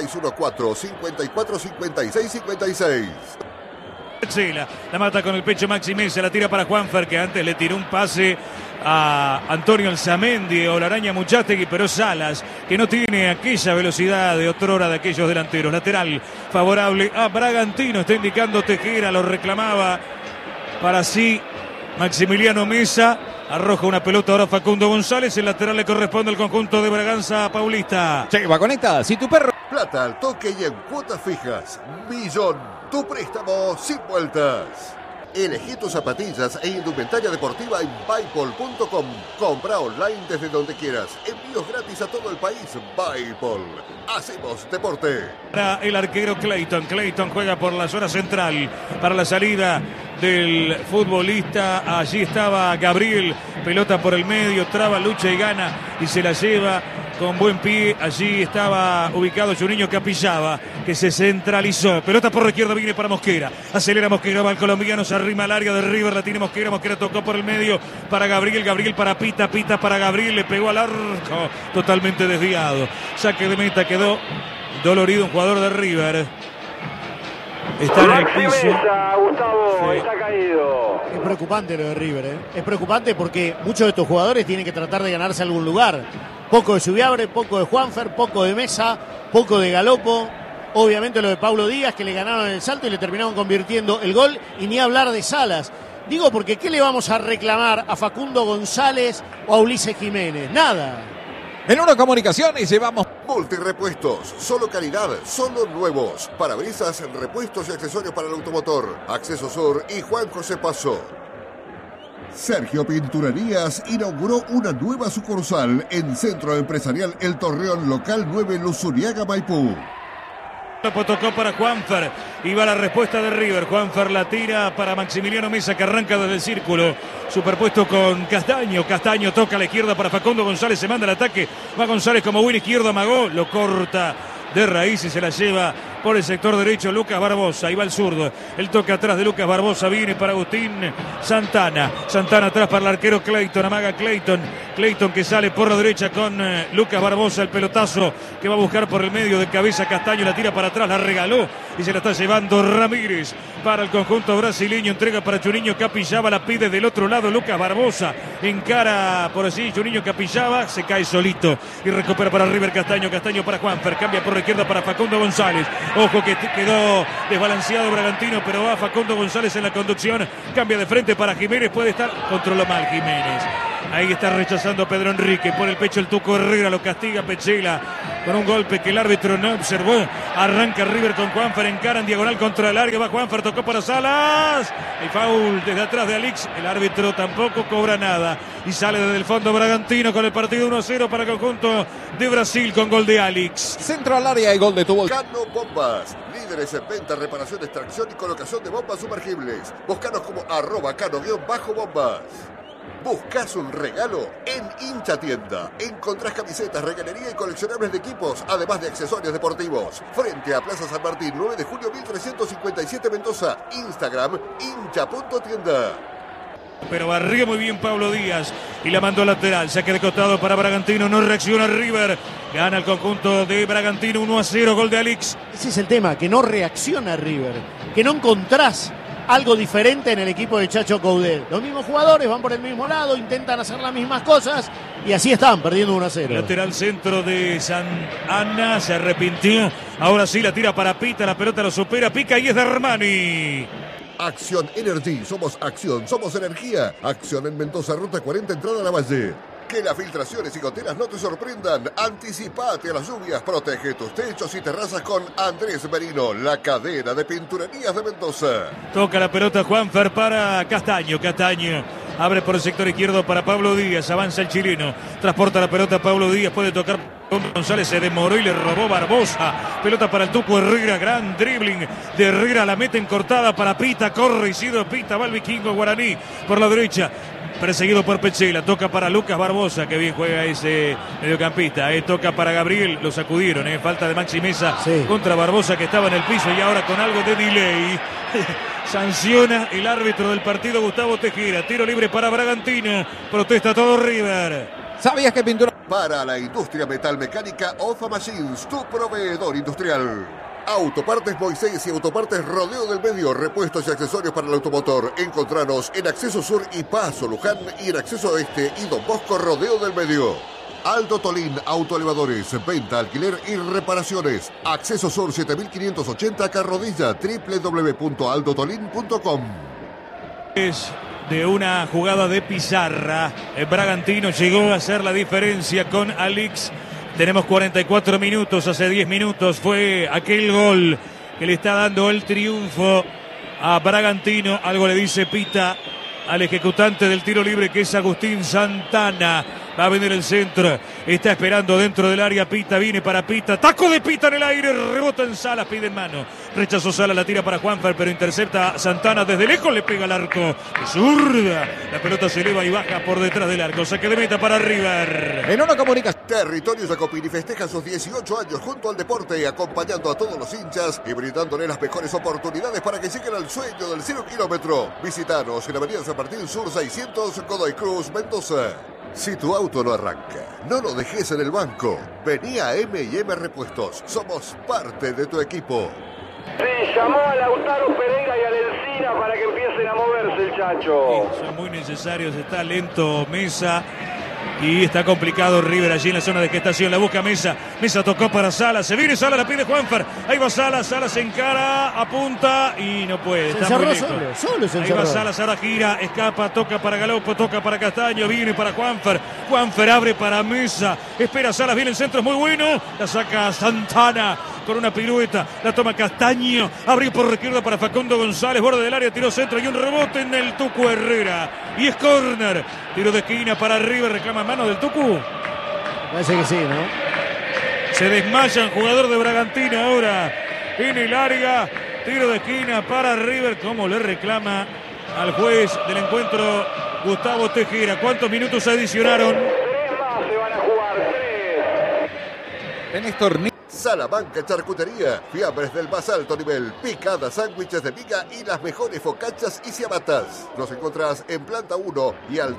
2614-545656. La mata con el pecho Maxi Mesa, la tira para Juanfer, que antes le tiró un pase a Antonio Alzamendi o la araña Muchastegui, pero Salas, que no tiene aquella velocidad de otrora de aquellos delanteros. Lateral favorable a Bragantino, está indicando Tejera, lo reclamaba para sí Maximiliano Mesa. Arroja una pelota ahora Facundo González. El lateral le corresponde al conjunto de Braganza Paulista. Che, va conectada. Si tu perro... Plata al toque y en cuotas fijas. Millón. Tu préstamo sin vueltas. Elegí tus zapatillas e indumentaria deportiva en Buypol.com. Compra online desde donde quieras. Envíos gratis a todo el país. Buypol. Hacemos deporte. Para el arquero Clayton. Clayton juega por la zona central. Para la salida del futbolista. Allí estaba Gabriel. Pelota por el medio. Traba, lucha y gana. Y se la lleva con buen pie. Allí estaba ubicado Juninho Capillaba, que se centralizó. Pelota por la izquierda, viene para Mosquera. Acelera Mosquera, va el colombiano, se arrima al área de River, la tiene Mosquera. Mosquera tocó por el medio para Gabriel. Gabriel para Pita. Pita para Gabriel, le pegó al arco. Totalmente desviado. Saque de meta, quedó dolorido un jugador de River. Está en el piso. Gustavo, sí. Está caído. Es preocupante lo de River, ¿eh? Es preocupante porque muchos de estos jugadores tienen que tratar de ganarse algún lugar. Poco de Subiabre, poco de Juanfer, poco de Mesa, poco de Galopo. Obviamente lo de Paulo Díaz, que le ganaron el salto y le terminaron convirtiendo el gol. Y ni hablar de Salas. Digo, porque ¿qué le vamos a reclamar a Facundo González o a Ulises Jiménez? Nada. En Uno Comunicaciones llevamos... Multirepuestos, solo calidad, solo nuevos. Parabrisas, repuestos y accesorios para el automotor. Acceso Sur y Juan José Paso. Sergio Pinturerías inauguró una nueva sucursal en Centro Empresarial El Torreón, local 9, Luzuriaga, Maipú. Tocó para Juanfer, iba la respuesta de River. Juanfer la tira para Maximiliano Mesa, que arranca desde el círculo, superpuesto con Castaño. Castaño toca a la izquierda para Facundo González, se manda el ataque, va González como buen izquierdo, amagó, lo corta de raíz y se la lleva por el sector derecho Lucas Barbosa. Ahí va el zurdo, el toque atrás de Lucas Barbosa, viene para Agustín Santana. Santana atrás para el arquero Clayton, amaga Clayton que sale por la derecha con Lucas Barbosa, el pelotazo que va a buscar por el medio de cabeza Castaño, la tira para atrás, la regaló y se la está llevando Ramírez para el conjunto brasileño. Entrega para Juninho Capixaba, la pide del otro lado Lucas Barbosa, encara por así Juninho Capixaba, se cae solito y recupera para River Castaño para Juanfer, cambia por la izquierda para Facundo González. Ojo que quedó desbalanceado Bragantino, pero va Facundo González en la conducción, cambia de frente para Jiménez, puede estar, controló mal Jiménez. Ahí está rechazando Pedro Enrique, por el pecho el Tuco Herrera, lo castiga Pechela con un golpe que el árbitro no observó. Arranca River con Juanfer, encara en diagonal contra el área, va Juanfer, tocó para Salas, el foul desde atrás de Alix, el árbitro tampoco cobra nada y sale desde el fondo Bragantino con el partido 1-0 para el conjunto de Brasil con gol de Alix. Centro al área y gol de Tubo. Cano Bombas, líderes en venta, reparación, extracción y colocación de bombas sumergibles. Búscanos como @cano_bombas. ¿Buscas un regalo? En Hincha Tienda encontrás camisetas, regalería y coleccionables de equipos, además de accesorios deportivos. Frente a Plaza San Martín, 9 de julio 1357 Mendoza. Instagram, hincha.tienda. Pero barrió muy bien Pablo Díaz y la mandó lateral, saque de costado para Bragantino, no reacciona River, gana el conjunto de Bragantino 1-0, gol de Alix. Ese es el tema, que no reacciona River, que no encontrás algo diferente en el equipo de Chacho Coudet. Los mismos jugadores van por el mismo lado, intentan hacer las mismas cosas y así están, perdiendo 1-0. Lateral centro de San Ana, se arrepintió, ahora sí la tira para Pita, la pelota lo supera, pica y es de Armani. Acción Energy, somos acción, somos energía. Acción en Mendoza, ruta 40, entrada a la Valle. Que las filtraciones y goteras no te sorprendan. Anticipate a las lluvias, protege tus techos y terrazas con Andrés Merino, la cadena de pinturerías de Mendoza. Toca la pelota Juanfer para Castaño, abre por el sector izquierdo para Pablo Díaz, avanza el chileno, transporta la pelota Pablo Díaz, puede tocar González, se demoró y le robó Barbosa, pelota para el Tuco Herrera, gran dribbling de Herrera, la mete en cortada para Pita, corre Isidro Pita, va el vikingo guaraní por la derecha, perseguido por Pechela, toca para Lucas Barbosa, que bien juega ese mediocampista, toca para Gabriel, lo sacudieron, falta de Maxi Mesa contra Barbosa que estaba en el piso y ahora con algo de delay sanciona el árbitro del partido Gustavo Tejera, tiro libre para Bragantino, protesta todo River. ¿Sabías que pintura? Para la industria metalmecánica, Ofa Machines, tu proveedor industrial. Autopartes Moisés y Autopartes Rodeo del Medio, repuestos y accesorios para el automotor. Encontranos en Acceso Sur y Paso Luján y en Acceso Este y Don Bosco Rodeo del Medio. Aldo Tolín, autoelevadores, venta, alquiler y reparaciones. Acceso Sur 7580 Carrodilla, www.aldotolin.com. Es de una jugada de pizarra. El Bragantino llegó a hacer la diferencia con Alix. Tenemos 44 minutos, hace 10 minutos fue aquel gol que le está dando el triunfo a Bragantino. Algo le dice Pita al ejecutante del tiro libre, que es Agustín Santana. Va a venir el centro, está esperando dentro del área Pita, viene para Pita, taco de Pita en el aire, rebota en Salas, pide en mano, rechazó Salas, la tira para Juanfer, pero intercepta Santana desde lejos, le pega al arco, de zurda, la pelota se eleva y baja por detrás del arco, saque de meta para River. En una comunicación. Territorio Jacopini festeja sus 18 años junto al deporte, acompañando a todos los hinchas y brindándole las mejores oportunidades para que lleguen al sueño del 0 kilómetro. Visítanos en la avenida San Martín Sur 600, Godoy Cruz, Mendoza. Si tu auto no arranca, no lo dejes en el banco. Vení a M&M Repuestos. Somos parte de tu equipo. Sí, llamó a Lautaro Pereira y a Lencina para que empiecen a moverse el Chacho. Sí, son muy necesarios, está lento Mesa. Y está complicado River allí en la zona de gestación. La busca Mesa. Mesa tocó para Salas. Se viene Salas, la pide Juanfer. Ahí va Salas. Salas se encara, apunta y no puede. Está muy lejos. Solo se Ahí va Salas, ahora gira, escapa, toca para Galopo, toca para Castaño, viene para Juanfer. Juanfer abre para Mesa. Espera Salas, viene el centro, es muy bueno. La saca Santana. con una pirueta, la toma Castaño, abrió por izquierda para Facundo González, borde del área, tiró centro y un rebote en el Tucu Herrera. Y es córner, tiro de esquina para River, reclama mano del Tucu. Parece que sí, ¿no? Se desmaya el jugador de Bragantino ahora en el área, tiro de esquina para River, como le reclama al juez del encuentro Gustavo Tejera. ¿Cuántos minutos adicionaron? 3 más se van a jugar, 3. Tenés torneo. Salamanca Charcutería, fiambres del más alto nivel, picadas, sándwiches de miga y las mejores focachas y ciabatas. Nos encontrás en planta 1 y al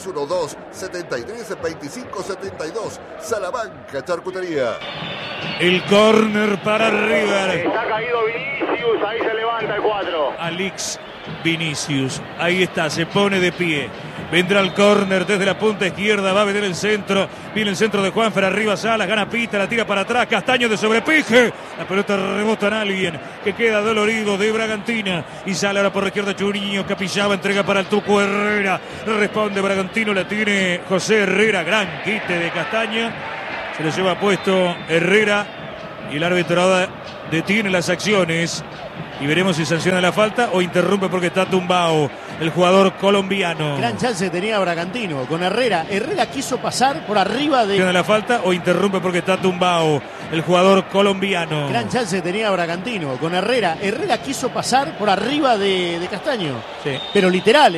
2612-732572. Salamanca Charcutería. El córner para River. Está caído Vinicius, ahí se levanta el 4. Alex Vinicius, ahí está, se pone de pie. Vendrá el córner desde la punta izquierda, va a venir el centro. Viene el centro de Juanfer, arriba Salas, gana Pita, la tira para atrás. Castaño de sobrepeje. La pelota rebota en alguien que queda dolorido de Bragantina. Y sale ahora por la izquierda Churiño. Capillaba, entrega para el Tucu Herrera. Responde Bragantino, la tiene José Herrera. Gran quite de Castaño. Se lo lleva puesto Herrera. Y el árbitro ahora detiene las acciones. Y veremos si sanciona la falta o interrumpe porque está tumbado el jugador colombiano. Gran chance tenía Bragantino con Herrera. Herrera quiso pasar por arriba de... ¿Sanciona la falta o interrumpe porque está tumbado el jugador colombiano? Gran chance tenía Bragantino con Herrera. Herrera quiso pasar por arriba de Castaño. Sí. Pero literal.